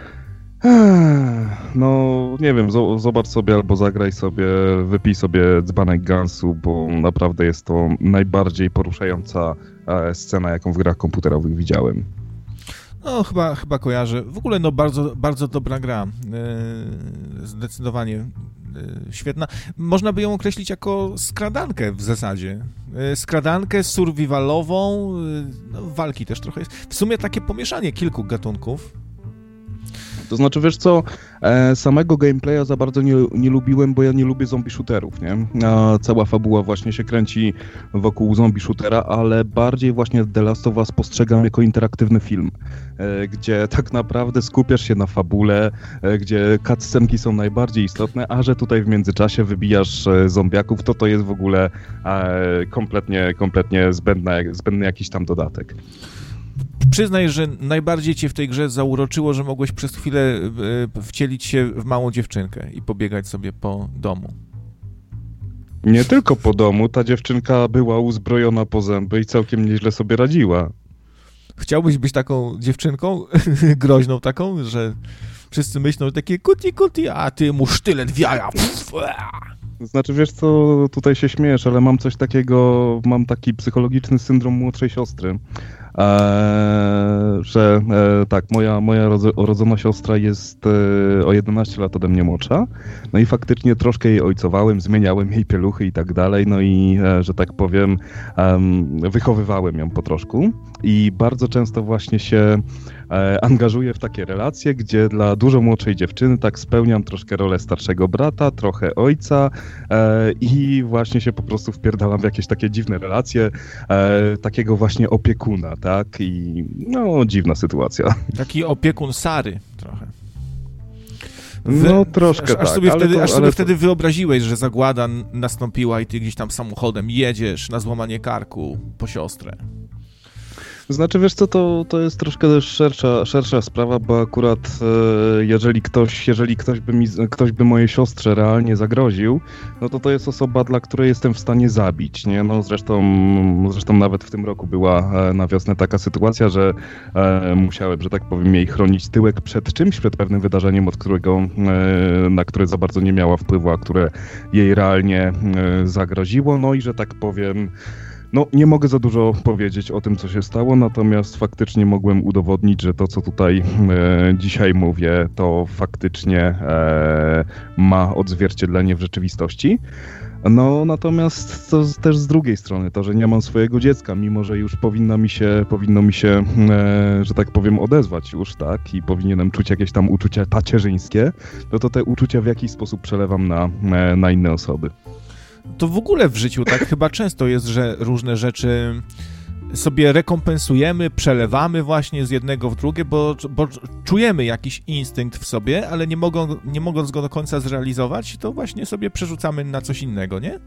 no, nie wiem, zobacz sobie albo zagraj sobie, wypij sobie dzbanek Gansu, bo naprawdę jest to najbardziej poruszająca scena, jaką w grach komputerowych widziałem. No, chyba kojarzę. W ogóle no bardzo, bardzo dobra gra. Zdecydowanie świetna. Można by ją określić jako skradankę w zasadzie. Skradankę survivalową, no, walki też trochę jest. W sumie takie pomieszanie kilku gatunków. To znaczy, wiesz co, samego gameplaya za bardzo nie lubiłem, bo ja nie lubię zombie shooterów, nie? A cała fabuła właśnie się kręci wokół zombie shootera, ale bardziej właśnie The Last of Us postrzegam jako interaktywny film, gdzie tak naprawdę skupiasz się na fabule, gdzie cutscenki są najbardziej istotne, a że tutaj w międzyczasie wybijasz zombiaków, to jest w ogóle kompletnie zbędny jakiś tam dodatek. Przyznaj, że najbardziej cię w tej grze zauroczyło, że mogłeś przez chwilę wcielić się w małą dziewczynkę i pobiegać sobie po domu. Nie tylko po domu, ta dziewczynka była uzbrojona po zęby i całkiem nieźle sobie radziła. Chciałbyś być taką dziewczynką, groźną taką, że wszyscy myślą, że takie kuti, a ty mu sztylet w jaja. Znaczy, wiesz co, tutaj się śmiesz, ale mam taki psychologiczny syndrom młodszej siostry. Że tak, moja urodzona siostra jest o 11 lat ode mnie młodsza, no i faktycznie troszkę jej ojcowałem, zmieniałem jej pieluchy i tak dalej, no i, że tak powiem, wychowywałem ją po troszku i bardzo często właśnie się angażuję w takie relacje, gdzie dla dużo młodszej dziewczyny tak spełniam troszkę rolę starszego brata, trochę ojca i właśnie się po prostu wpierdalam w jakieś takie dziwne relacje, takiego właśnie opiekuna, tak? I no, dziwna sytuacja. Taki opiekun Sary trochę. No troszkę aż tak. Sobie wtedy wyobraziłeś, że zagłada nastąpiła i ty gdzieś tam samochodem jedziesz na złamanie karku po siostrę. Znaczy, wiesz co, to jest troszkę szersza sprawa, bo akurat jeżeli ktoś by mojej siostrze realnie zagroził, no to jest osoba, dla której jestem w stanie zabić, nie? No zresztą nawet w tym roku była na wiosnę taka sytuacja, że musiałem, że tak powiem, jej chronić tyłek przed czymś, przed pewnym wydarzeniem, na które za bardzo nie miała wpływu, a które jej realnie zagroziło, no i że tak powiem, no, nie mogę za dużo powiedzieć o tym, co się stało, natomiast faktycznie mogłem udowodnić, że to, co tutaj dzisiaj mówię, to faktycznie ma odzwierciedlenie w rzeczywistości. No, natomiast to też z drugiej strony, to, że nie mam swojego dziecka, mimo że już powinno mi się, że tak powiem, odezwać już, tak, i powinienem czuć jakieś tam uczucia tacierzyńskie, to te uczucia w jakiś sposób przelewam na inne osoby. To w ogóle w życiu tak chyba często jest, że różne rzeczy sobie rekompensujemy, przelewamy właśnie z jednego w drugie, bo czujemy jakiś instynkt w sobie, ale nie mogąc go do końca zrealizować, to właśnie sobie przerzucamy na coś innego, nie?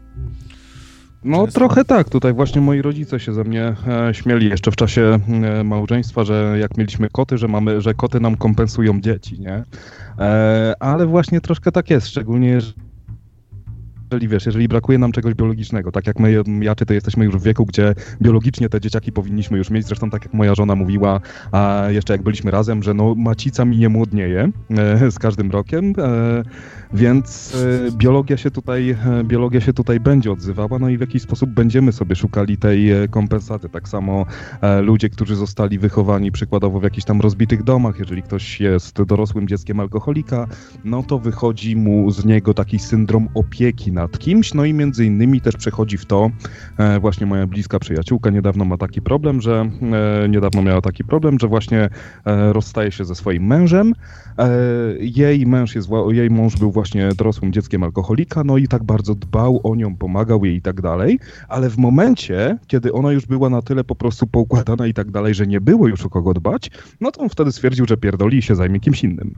No trochę tak, tutaj właśnie moi rodzice się ze mnie śmieli jeszcze w czasie małżeństwa, że jak mieliśmy koty, że koty nam kompensują dzieci, nie? Ale właśnie troszkę tak jest, szczególnie jeżeli brakuje nam czegoś biologicznego, tak jak ja czy ty jesteśmy już w wieku, gdzie biologicznie te dzieciaki powinniśmy już mieć, zresztą tak jak moja żona mówiła, a jeszcze jak byliśmy razem, że no macica mi nie młodnieje z każdym rokiem, więc biologia się tutaj będzie odzywała, no i w jakiś sposób będziemy sobie szukali tej kompensaty. Tak samo ludzie, którzy zostali wychowani przykładowo w jakichś tam rozbitych domach, jeżeli ktoś jest dorosłym dzieckiem alkoholika, no to wychodzi mu z niego taki syndrom opieki nad kimś, no i między innymi też przechodzi w to, właśnie moja bliska przyjaciółka niedawno miała taki problem, że właśnie rozstaje się ze swoim mężem. Jej mąż był właśnie dorosłym dzieckiem alkoholika, no i tak bardzo dbał o nią, pomagał jej i tak dalej, ale w momencie, kiedy ona już była na tyle po prostu poukładana i tak dalej, że nie było już o kogo dbać, no to on wtedy stwierdził, że pierdoli i się zajmie kimś innym.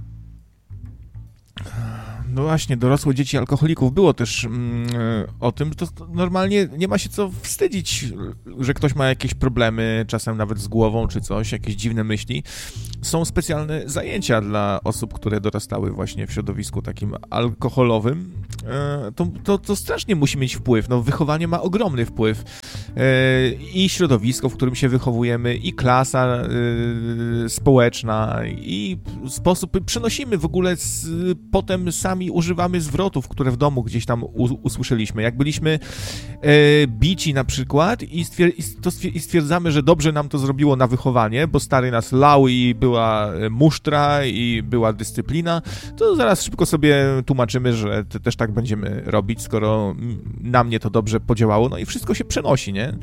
No właśnie, dorosłe dzieci alkoholików było też o tym, to normalnie nie ma się co wstydzić, że ktoś ma jakieś problemy, czasem nawet z głową czy coś, jakieś dziwne myśli. Są specjalne zajęcia dla osób, które dorastały właśnie w środowisku takim alkoholowym. To strasznie musi mieć wpływ. No, wychowanie ma ogromny wpływ. I środowisko, w którym się wychowujemy, i klasa społeczna, i sposób, przenosimy w ogóle potem sami używamy zwrotów, które w domu gdzieś tam usłyszeliśmy. Jak byliśmy bici na przykład i stwierdzamy, że dobrze nam to zrobiło na wychowanie, bo stary nas lał i była musztra i była dyscyplina, to zaraz szybko sobie tłumaczymy, że też tak będziemy robić, skoro na mnie to dobrze podziałało, no i wszystko się przenosi, nie?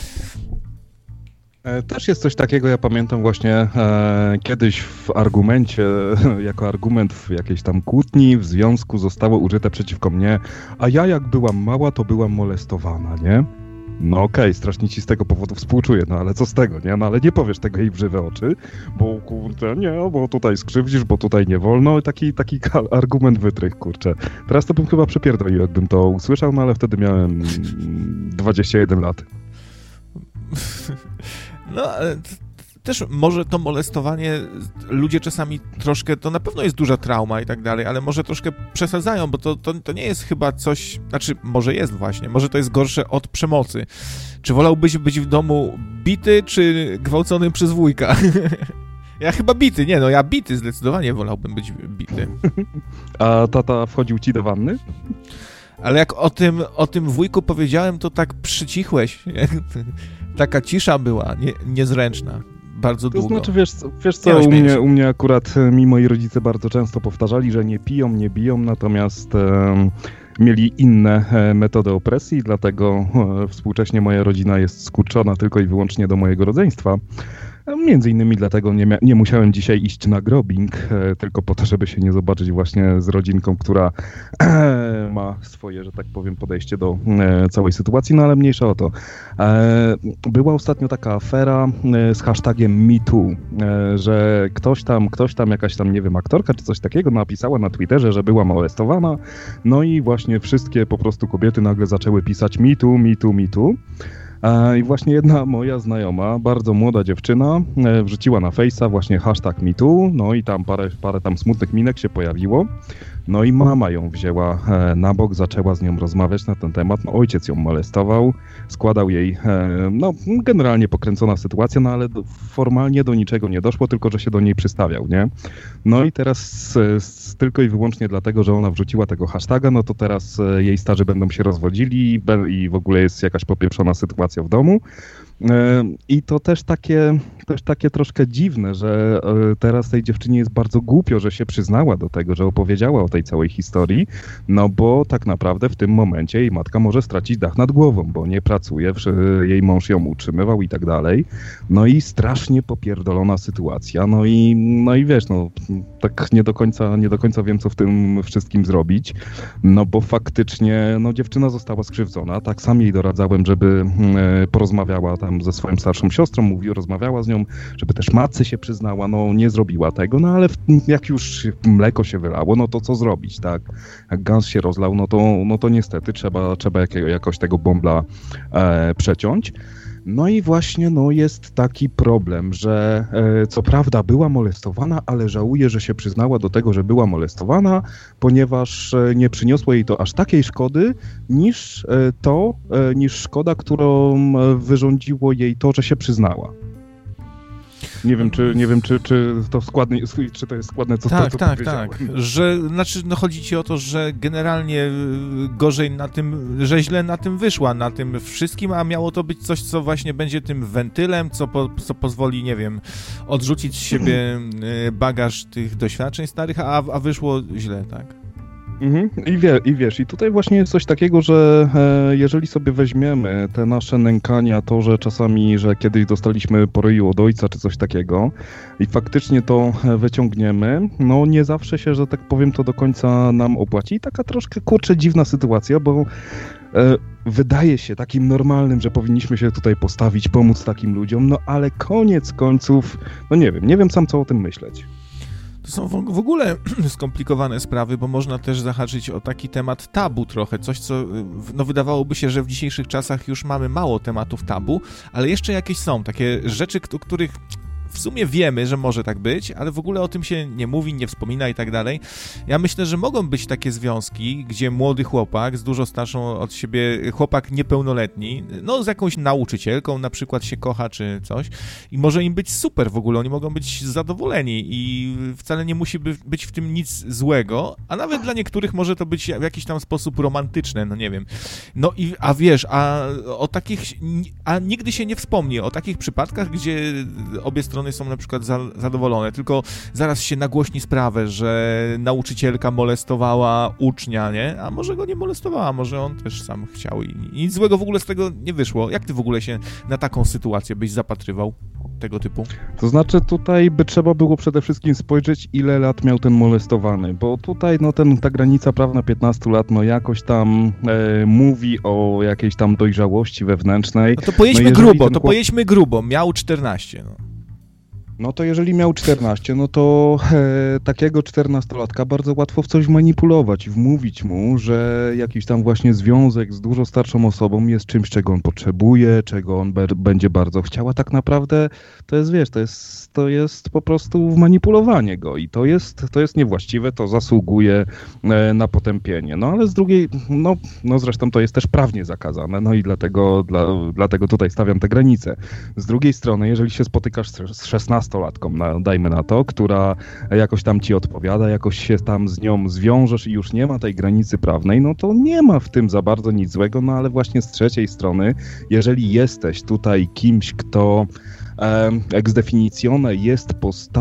Też jest coś takiego, ja pamiętam właśnie kiedyś w argumencie, jako argument w jakiejś tam kłótni w związku zostało użyte przeciwko mnie, a ja jak byłam mała, to byłam molestowana, nie? No okej, strasznie ci z tego powodu współczuję, no ale co z tego, nie? No ale nie powiesz tego jej w żywe oczy, bo kurde, nie, bo tutaj skrzywdzisz, bo tutaj nie wolno, taki argument wytrych, kurczę. Teraz to bym chyba przepierdolił, jakbym to usłyszał, no ale wtedy miałem 21 lat. No, też może to molestowanie, ludzie czasami troszkę, to na pewno jest duża trauma i tak dalej, ale może troszkę przesadzają, bo to nie jest chyba coś, znaczy może jest właśnie, może to jest gorsze od przemocy. Czy wolałbyś być w domu bity, czy gwałcony przez wujka? Ja chyba bity, ja bity, zdecydowanie wolałbym być bity. A tata wchodził ci do wanny? Ale jak o tym wujku powiedziałem, to tak przycichłeś. Taka cisza była, niezręczna, bardzo długo. To znaczy, wiesz co, u mnie akurat moi rodzice bardzo często powtarzali, że nie piją, nie biją, natomiast mieli inne metody opresji, dlatego współcześnie moja rodzina jest skurczona tylko i wyłącznie do mojego rodzeństwa. Między innymi dlatego nie musiałem dzisiaj iść na grobing, tylko po to, żeby się nie zobaczyć właśnie z rodzinką, która ma swoje, że tak powiem, podejście do całej sytuacji, no ale mniejsza o to. Była ostatnio taka afera z hashtagiem MeToo, że ktoś tam, jakaś tam, nie wiem, aktorka czy coś takiego napisała na Twitterze, że była molestowana, no i właśnie wszystkie po prostu kobiety nagle zaczęły pisać MeToo, MeToo, MeToo. I właśnie jedna moja znajoma, bardzo młoda dziewczyna, wrzuciła na Face'a właśnie hashtag MeToo, no i tam parę tam smutnych minek się pojawiło. No i mama ją wzięła na bok, zaczęła z nią rozmawiać na ten temat. No, ojciec ją molestował, składał jej, no generalnie pokręcona sytuacja, no ale formalnie do niczego nie doszło, tylko że się do niej przystawiał, nie? No i teraz tylko i wyłącznie dlatego, że ona wrzuciła tego hashtaga, no to teraz jej starzy będą się rozwodzili i w ogóle jest jakaś popieprzona sytuacja w domu. I to też takie troszkę dziwne, że teraz tej dziewczynie jest bardzo głupio, że się przyznała do tego, że opowiedziała o tej całej historii, no bo tak naprawdę w tym momencie jej matka może stracić dach nad głową, bo nie pracuje, jej mąż ją utrzymywał i tak dalej. No i strasznie popierdolona sytuacja, no i wiesz, no tak nie do końca wiem, co w tym wszystkim zrobić, no bo faktycznie, no dziewczyna została skrzywdzona, tak sam jej doradzałem, żeby porozmawiała tam ze swoją starszą siostrą, rozmawiała z nią, żeby też matce się przyznała, no nie zrobiła tego, no ale jak już mleko się wylało, no to co zrobić, tak? Jak gaz się rozlał, no to niestety trzeba jakoś tego bąbla przeciąć. No i właśnie jest taki problem, że co prawda była molestowana, ale żałuje, że się przyznała do tego, że była molestowana, ponieważ nie przyniosło jej to aż takiej szkody, niż szkoda, którą wyrządziło jej to, że się przyznała. Nie wiem, czy to składne, czy to jest składne, co tak, to tak, powiedziałem. tak. Że, znaczy, no chodzi ci o to, że generalnie gorzej na tym, że źle na tym wyszła, na tym wszystkim, a miało to być coś, co właśnie będzie tym wentylem, co pozwoli, nie wiem, odrzucić z siebie bagaż tych doświadczeń starych, a wyszło źle, tak? I wiesz, i tutaj właśnie jest coś takiego, że jeżeli sobie weźmiemy te nasze nękania, to, że czasami, że kiedyś dostaliśmy po ryju od ojca czy coś takiego i faktycznie to wyciągniemy, no nie zawsze się, że tak powiem, to do końca nam opłaci. I taka troszkę, kurczę, dziwna sytuacja, bo wydaje się takim normalnym, że powinniśmy się tutaj postawić, pomóc takim ludziom, no ale koniec końców, no nie wiem sam co o tym myśleć. To są w ogóle skomplikowane sprawy, bo można też zahaczyć o taki temat tabu trochę, coś co, no wydawałoby się, że w dzisiejszych czasach już mamy mało tematów tabu, ale jeszcze jakieś są takie rzeczy, o których w sumie wiemy, że może tak być, ale w ogóle o tym się nie mówi, nie wspomina i tak dalej. Ja myślę, że mogą być takie związki, gdzie młody chłopak z dużo starszą od siebie, chłopak niepełnoletni, no z jakąś nauczycielką na przykład się kocha czy coś i może im być super w ogóle, oni mogą być zadowoleni i wcale nie musi być w tym nic złego, a nawet dla niektórych może to być w jakiś tam sposób romantyczne, no nie wiem. No i, a wiesz, a nigdy się nie wspomni o takich przypadkach, gdzie obie strony są na przykład zadowolone, tylko zaraz się nagłośni sprawę, że nauczycielka molestowała ucznia, nie? A może go nie molestowała, może on też sam chciał i nic złego w ogóle z tego nie wyszło. Jak ty w ogóle się na taką sytuację byś zapatrywał tego typu? To znaczy tutaj by trzeba było przede wszystkim spojrzeć, ile lat miał ten molestowany, bo tutaj no ta granica prawna 15 lat no jakoś tam mówi o jakiejś tam dojrzałości wewnętrznej. No to pojedźmy grubo, pojedźmy grubo, miał 14, no. No to jeżeli miał 14, no to takiego 14-latka bardzo łatwo w coś manipulować, wmówić mu, że jakiś tam właśnie związek z dużo starszą osobą jest czymś, czego on potrzebuje, czego on będzie bardzo chciał, a tak naprawdę to jest, wiesz, to jest po prostu manipulowanie go i to jest niewłaściwe, to zasługuje na potępienie. No ale z drugiej, no zresztą to jest też prawnie zakazane, no i dlatego tutaj stawiam te granice. Z drugiej strony, jeżeli się spotykasz z 16-latką, dajmy na to, która jakoś tam ci odpowiada, jakoś się tam z nią zwiążesz i już nie ma tej granicy prawnej, no to nie ma w tym za bardzo nic złego, no ale właśnie z trzeciej strony, jeżeli jesteś tutaj kimś, kto ex definitione jest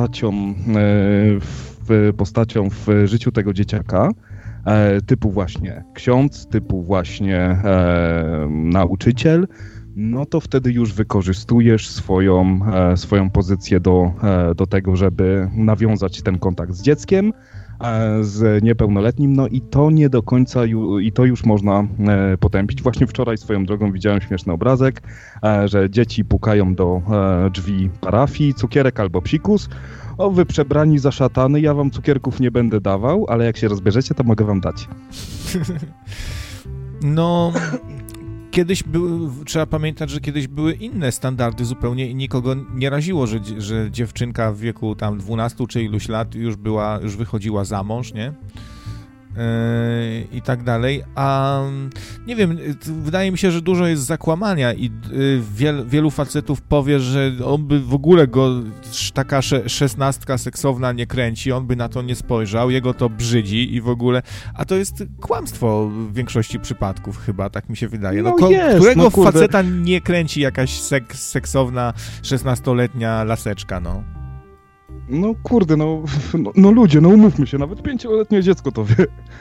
postacią w życiu tego dzieciaka, typu właśnie ksiądz, typu właśnie nauczyciel, no to wtedy już wykorzystujesz swoją pozycję do tego, żeby nawiązać ten kontakt z dzieckiem, z niepełnoletnim, no i to nie do końca, i to już można potępić. Właśnie wczoraj swoją drogą widziałem śmieszny obrazek, że dzieci pukają do drzwi parafii, cukierek albo psikus. O, wy przebrani za szatany, ja wam cukierków nie będę dawał, ale jak się rozbierzecie, to mogę wam dać. No... trzeba pamiętać, że kiedyś były inne standardy zupełnie i nikogo nie raziło, że dziewczynka w wieku tam 12 czy iluś lat już wychodziła za mąż, nie? I tak dalej, a nie wiem, wydaje mi się, że dużo jest zakłamania i wielu facetów powie, że on by w ogóle go taka 16 seksowna nie kręci, on by na to nie spojrzał, jego to brzydzi i w ogóle, a to jest kłamstwo w większości przypadków chyba, tak mi się wydaje. Którego faceta nie kręci jakaś seksowna 16-letnia laseczka, no? No kurde, no ludzie, no umówmy się, nawet 5-letnie dziecko to wie.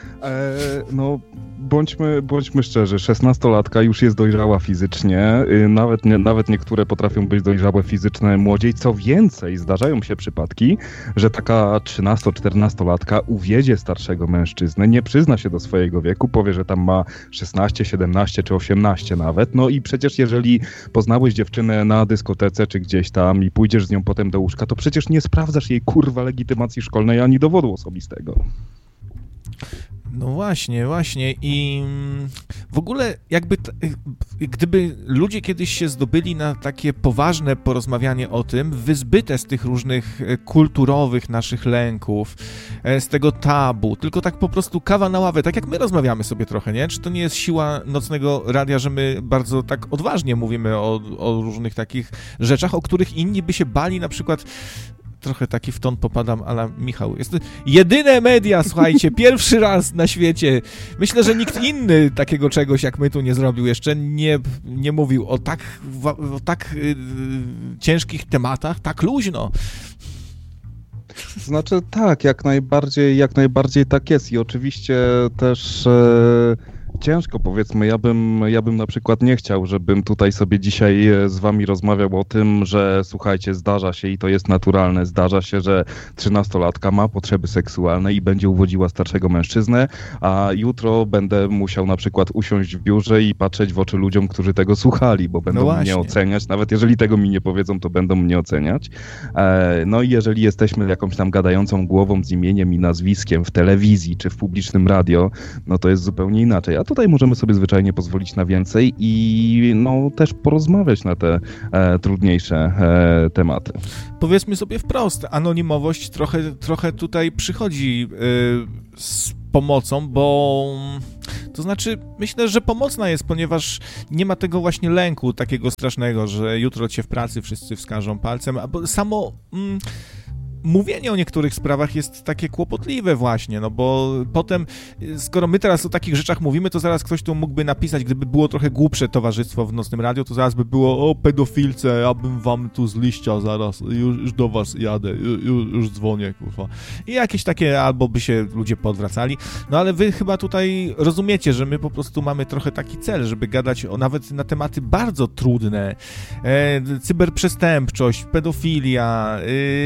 Bądźmy szczerzy, 16-latka już jest dojrzała fizycznie, nawet niektóre potrafią być dojrzałe fizycznie młodziej. Co więcej, zdarzają się przypadki, że taka 13-14-latka uwiedzie starszego mężczyznę, nie przyzna się do swojego wieku, powie, że tam ma 16, 17 czy 18 nawet. No i przecież jeżeli poznałeś dziewczynę na dyskotece czy gdzieś tam i pójdziesz z nią potem do łóżka, to przecież nie sprawdzasz jej kurwa legitymacji szkolnej ani dowodu osobistego. No właśnie i w ogóle gdyby ludzie kiedyś się zdobyli na takie poważne porozmawianie o tym, wyzbyte z tych różnych kulturowych naszych lęków, z tego tabu, tylko tak po prostu kawa na ławę, tak jak my rozmawiamy sobie trochę, nie? Czy to nie jest siła nocnego radia, że my bardzo tak odważnie mówimy o różnych takich rzeczach, o których inni by się bali, na przykład trochę taki w ton popadam, ale Michał, jest to jedyne media, słuchajcie, pierwszy raz na świecie. Myślę, że nikt inny takiego czegoś jak my tu nie zrobił jeszcze, nie mówił o tak ciężkich tematach, tak luźno. Znaczy tak, jak najbardziej tak jest i oczywiście też ciężko, powiedzmy, ja bym na przykład nie chciał, żebym tutaj sobie dzisiaj z wami rozmawiał o tym, że słuchajcie, zdarza się i to jest naturalne, zdarza się, że 13-latka ma potrzeby seksualne i będzie uwodziła starszego mężczyznę, a jutro będę musiał na przykład usiąść w biurze i patrzeć w oczy ludziom, którzy tego słuchali, bo będą mnie oceniać, nawet jeżeli tego mi nie powiedzą, to będą mnie oceniać. No i jeżeli jesteśmy jakąś tam gadającą głową z imieniem i nazwiskiem w telewizji czy w publicznym radio, no to jest zupełnie inaczej. A tutaj możemy sobie zwyczajnie pozwolić na więcej i no też porozmawiać na te trudniejsze tematy. Powiedzmy sobie wprost, anonimowość trochę tutaj przychodzi z pomocą, bo to znaczy myślę, że pomocna jest, ponieważ nie ma tego właśnie lęku takiego strasznego, że jutro cię w pracy wszyscy wskażą palcem, albo samo mówienie o niektórych sprawach jest takie kłopotliwe właśnie, no bo potem, skoro my teraz o takich rzeczach mówimy, to zaraz ktoś tu mógłby napisać, gdyby było trochę głupsze towarzystwo w Nocnym Radiu, to zaraz by było: o pedofilce, ja bym wam tu z liścia zaraz, już do was jadę, już dzwonię, kurwa. I jakieś takie, albo by się ludzie poodwracali, no ale wy chyba tutaj rozumiecie, że my po prostu mamy trochę taki cel, żeby gadać nawet na tematy bardzo trudne, cyberprzestępczość, pedofilia,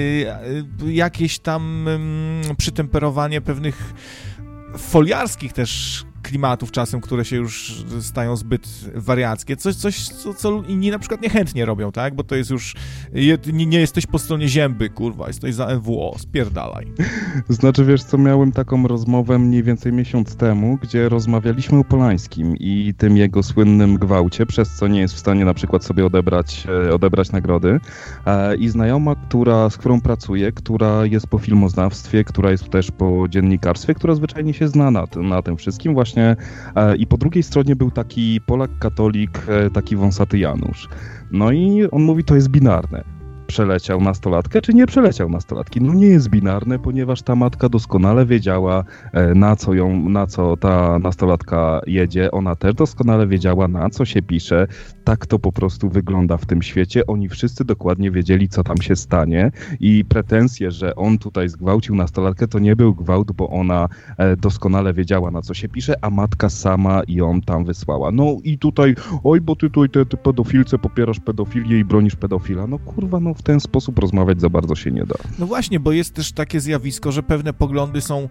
jakieś tam przytemperowanie pewnych foliarskich też klimatów czasem, które się już stają zbyt wariackie. Coś co inni na przykład niechętnie robią, tak? Bo to jest już... Nie jesteś po stronie Zięby, kurwa, jesteś za NWO, spierdalaj. Znaczy, wiesz co, miałem taką rozmowę mniej więcej miesiąc temu, gdzie rozmawialiśmy o Polańskim i tym jego słynnym gwałcie, przez co nie jest w stanie na przykład sobie odebrać nagrody. I znajoma, z którą pracuję, która jest po filmoznawstwie, która jest też po dziennikarstwie, która zwyczajnie się zna na tym wszystkim właśnie. I po drugiej stronie był taki Polak katolik, taki wąsaty Janusz. No i on mówi, to jest binarne. Przeleciał nastolatkę, czy nie przeleciał nastolatki? No nie jest binarne, ponieważ ta matka doskonale wiedziała, na co ta nastolatka jedzie. Ona też doskonale wiedziała, na co się pisze. Tak to po prostu wygląda w tym świecie. Oni wszyscy dokładnie wiedzieli, co tam się stanie i pretensje, że on tutaj zgwałcił nastolatkę, to nie był gwałt, bo ona doskonale wiedziała, na co się pisze, a matka sama ją tam wysłała. No i tutaj, oj, bo ty pedofilce popierasz pedofilię i bronisz pedofila. No kurwa, no w ten sposób rozmawiać za bardzo się nie da. No właśnie, bo jest też takie zjawisko, że pewne poglądy są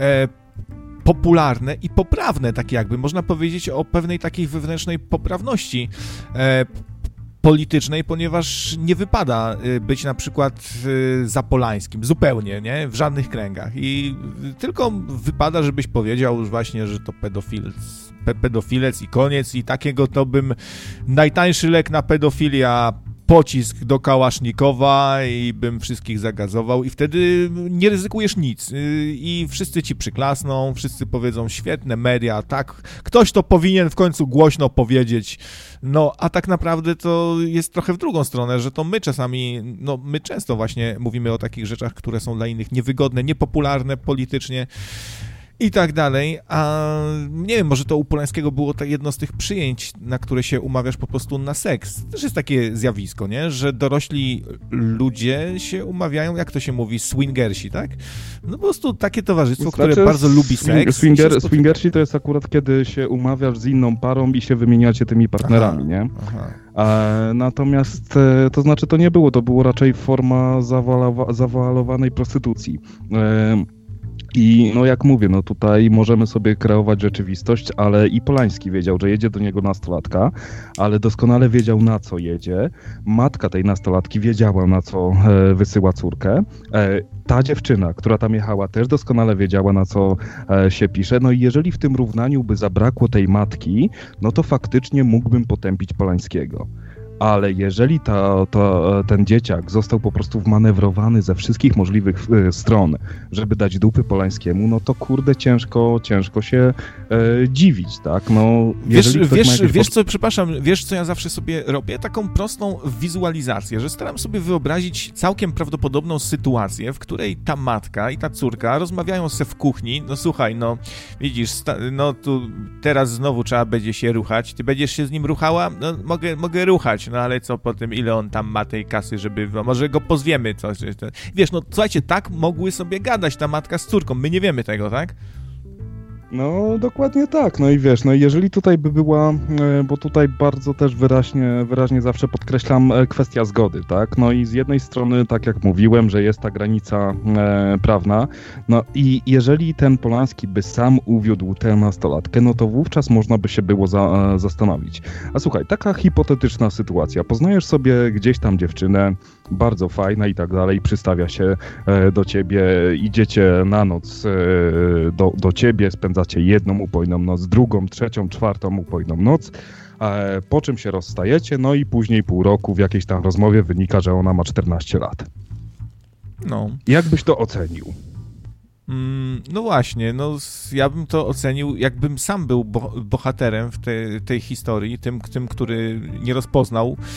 popularne i poprawne, tak jakby. Można powiedzieć o pewnej takiej wewnętrznej poprawności politycznej, ponieważ nie wypada być na przykład za Polańskim, zupełnie, nie? W żadnych kręgach. I tylko wypada, żebyś powiedział już właśnie, że to pedofilec i koniec i takiego to bym najtańszy lek na pedofilia, pocisk do Kałasznikowa i bym wszystkich zagazował i wtedy nie ryzykujesz nic i wszyscy ci przyklasną, wszyscy powiedzą świetne media, tak, ktoś to powinien w końcu głośno powiedzieć, no a tak naprawdę to jest trochę w drugą stronę, że to my czasami, no my często właśnie mówimy o takich rzeczach, które są dla innych niewygodne, niepopularne politycznie i tak dalej, a nie wiem, może to u Polańskiego było to jedno z tych przyjęć, na które się umawiasz po prostu na seks. Też jest takie zjawisko, nie? Że dorośli ludzie się umawiają, jak to się mówi, swingersi, tak? No po prostu takie towarzystwo, które bardzo lubi seks. Swingersi to jest akurat, kiedy się umawiasz z inną parą i się wymieniacie tymi partnerami, nie? Natomiast, to znaczy to nie było, to było raczej forma zawoalowanej prostytucji. I no jak mówię, no tutaj możemy sobie kreować rzeczywistość, ale i Polański wiedział, że jedzie do niego nastolatka, ale doskonale wiedział, na co jedzie. Matka tej nastolatki wiedziała, na co wysyła córkę. Ta dziewczyna, która tam jechała, też doskonale wiedziała, na co się pisze. No i jeżeli w tym równaniu by zabrakło tej matki, no to faktycznie mógłbym potępić Polańskiego. Ale jeżeli ten dzieciak został po prostu wmanewrowany ze wszystkich możliwych stron, żeby dać dupy Polańskiemu, no to kurde ciężko się dziwić, tak? No, wiesz co ja zawsze sobie robię? Taką prostą wizualizację, że staram sobie wyobrazić całkiem prawdopodobną sytuację, w której ta matka i ta córka rozmawiają se w kuchni, no słuchaj, no widzisz, no tu teraz znowu trzeba będzie się ruchać, ty będziesz się z nim ruchała? No mogę ruchać, no ale co potem, ile on tam ma tej kasy, żeby, może go pozwiemy coś. Wiesz, no słuchajcie, tak mogły sobie gadać ta matka z córką, my nie wiemy tego, tak? No, dokładnie tak. No i wiesz, no jeżeli tutaj by była, bo tutaj bardzo też wyraźnie zawsze podkreślam kwestia zgody, tak? No i z jednej strony, tak jak mówiłem, że jest ta granica prawna, no i jeżeli ten Polanski by sam uwiódł tę nastolatkę, no to wówczas można by się było zastanowić. A słuchaj, taka hipotetyczna sytuacja. Poznajesz sobie gdzieś tam dziewczynę, bardzo fajna i tak dalej, przystawia się do ciebie, idziecie na noc do ciebie, spędzacie jedną upojną noc, drugą, trzecią, czwartą upojną noc, po czym się rozstajecie, no i później pół roku w jakiejś tam rozmowie wynika, że ona ma 14 lat. No. Jak byś to ocenił? No właśnie, no ja bym to ocenił, jakbym sam był bohaterem w tej historii, tym, który nie rozpoznał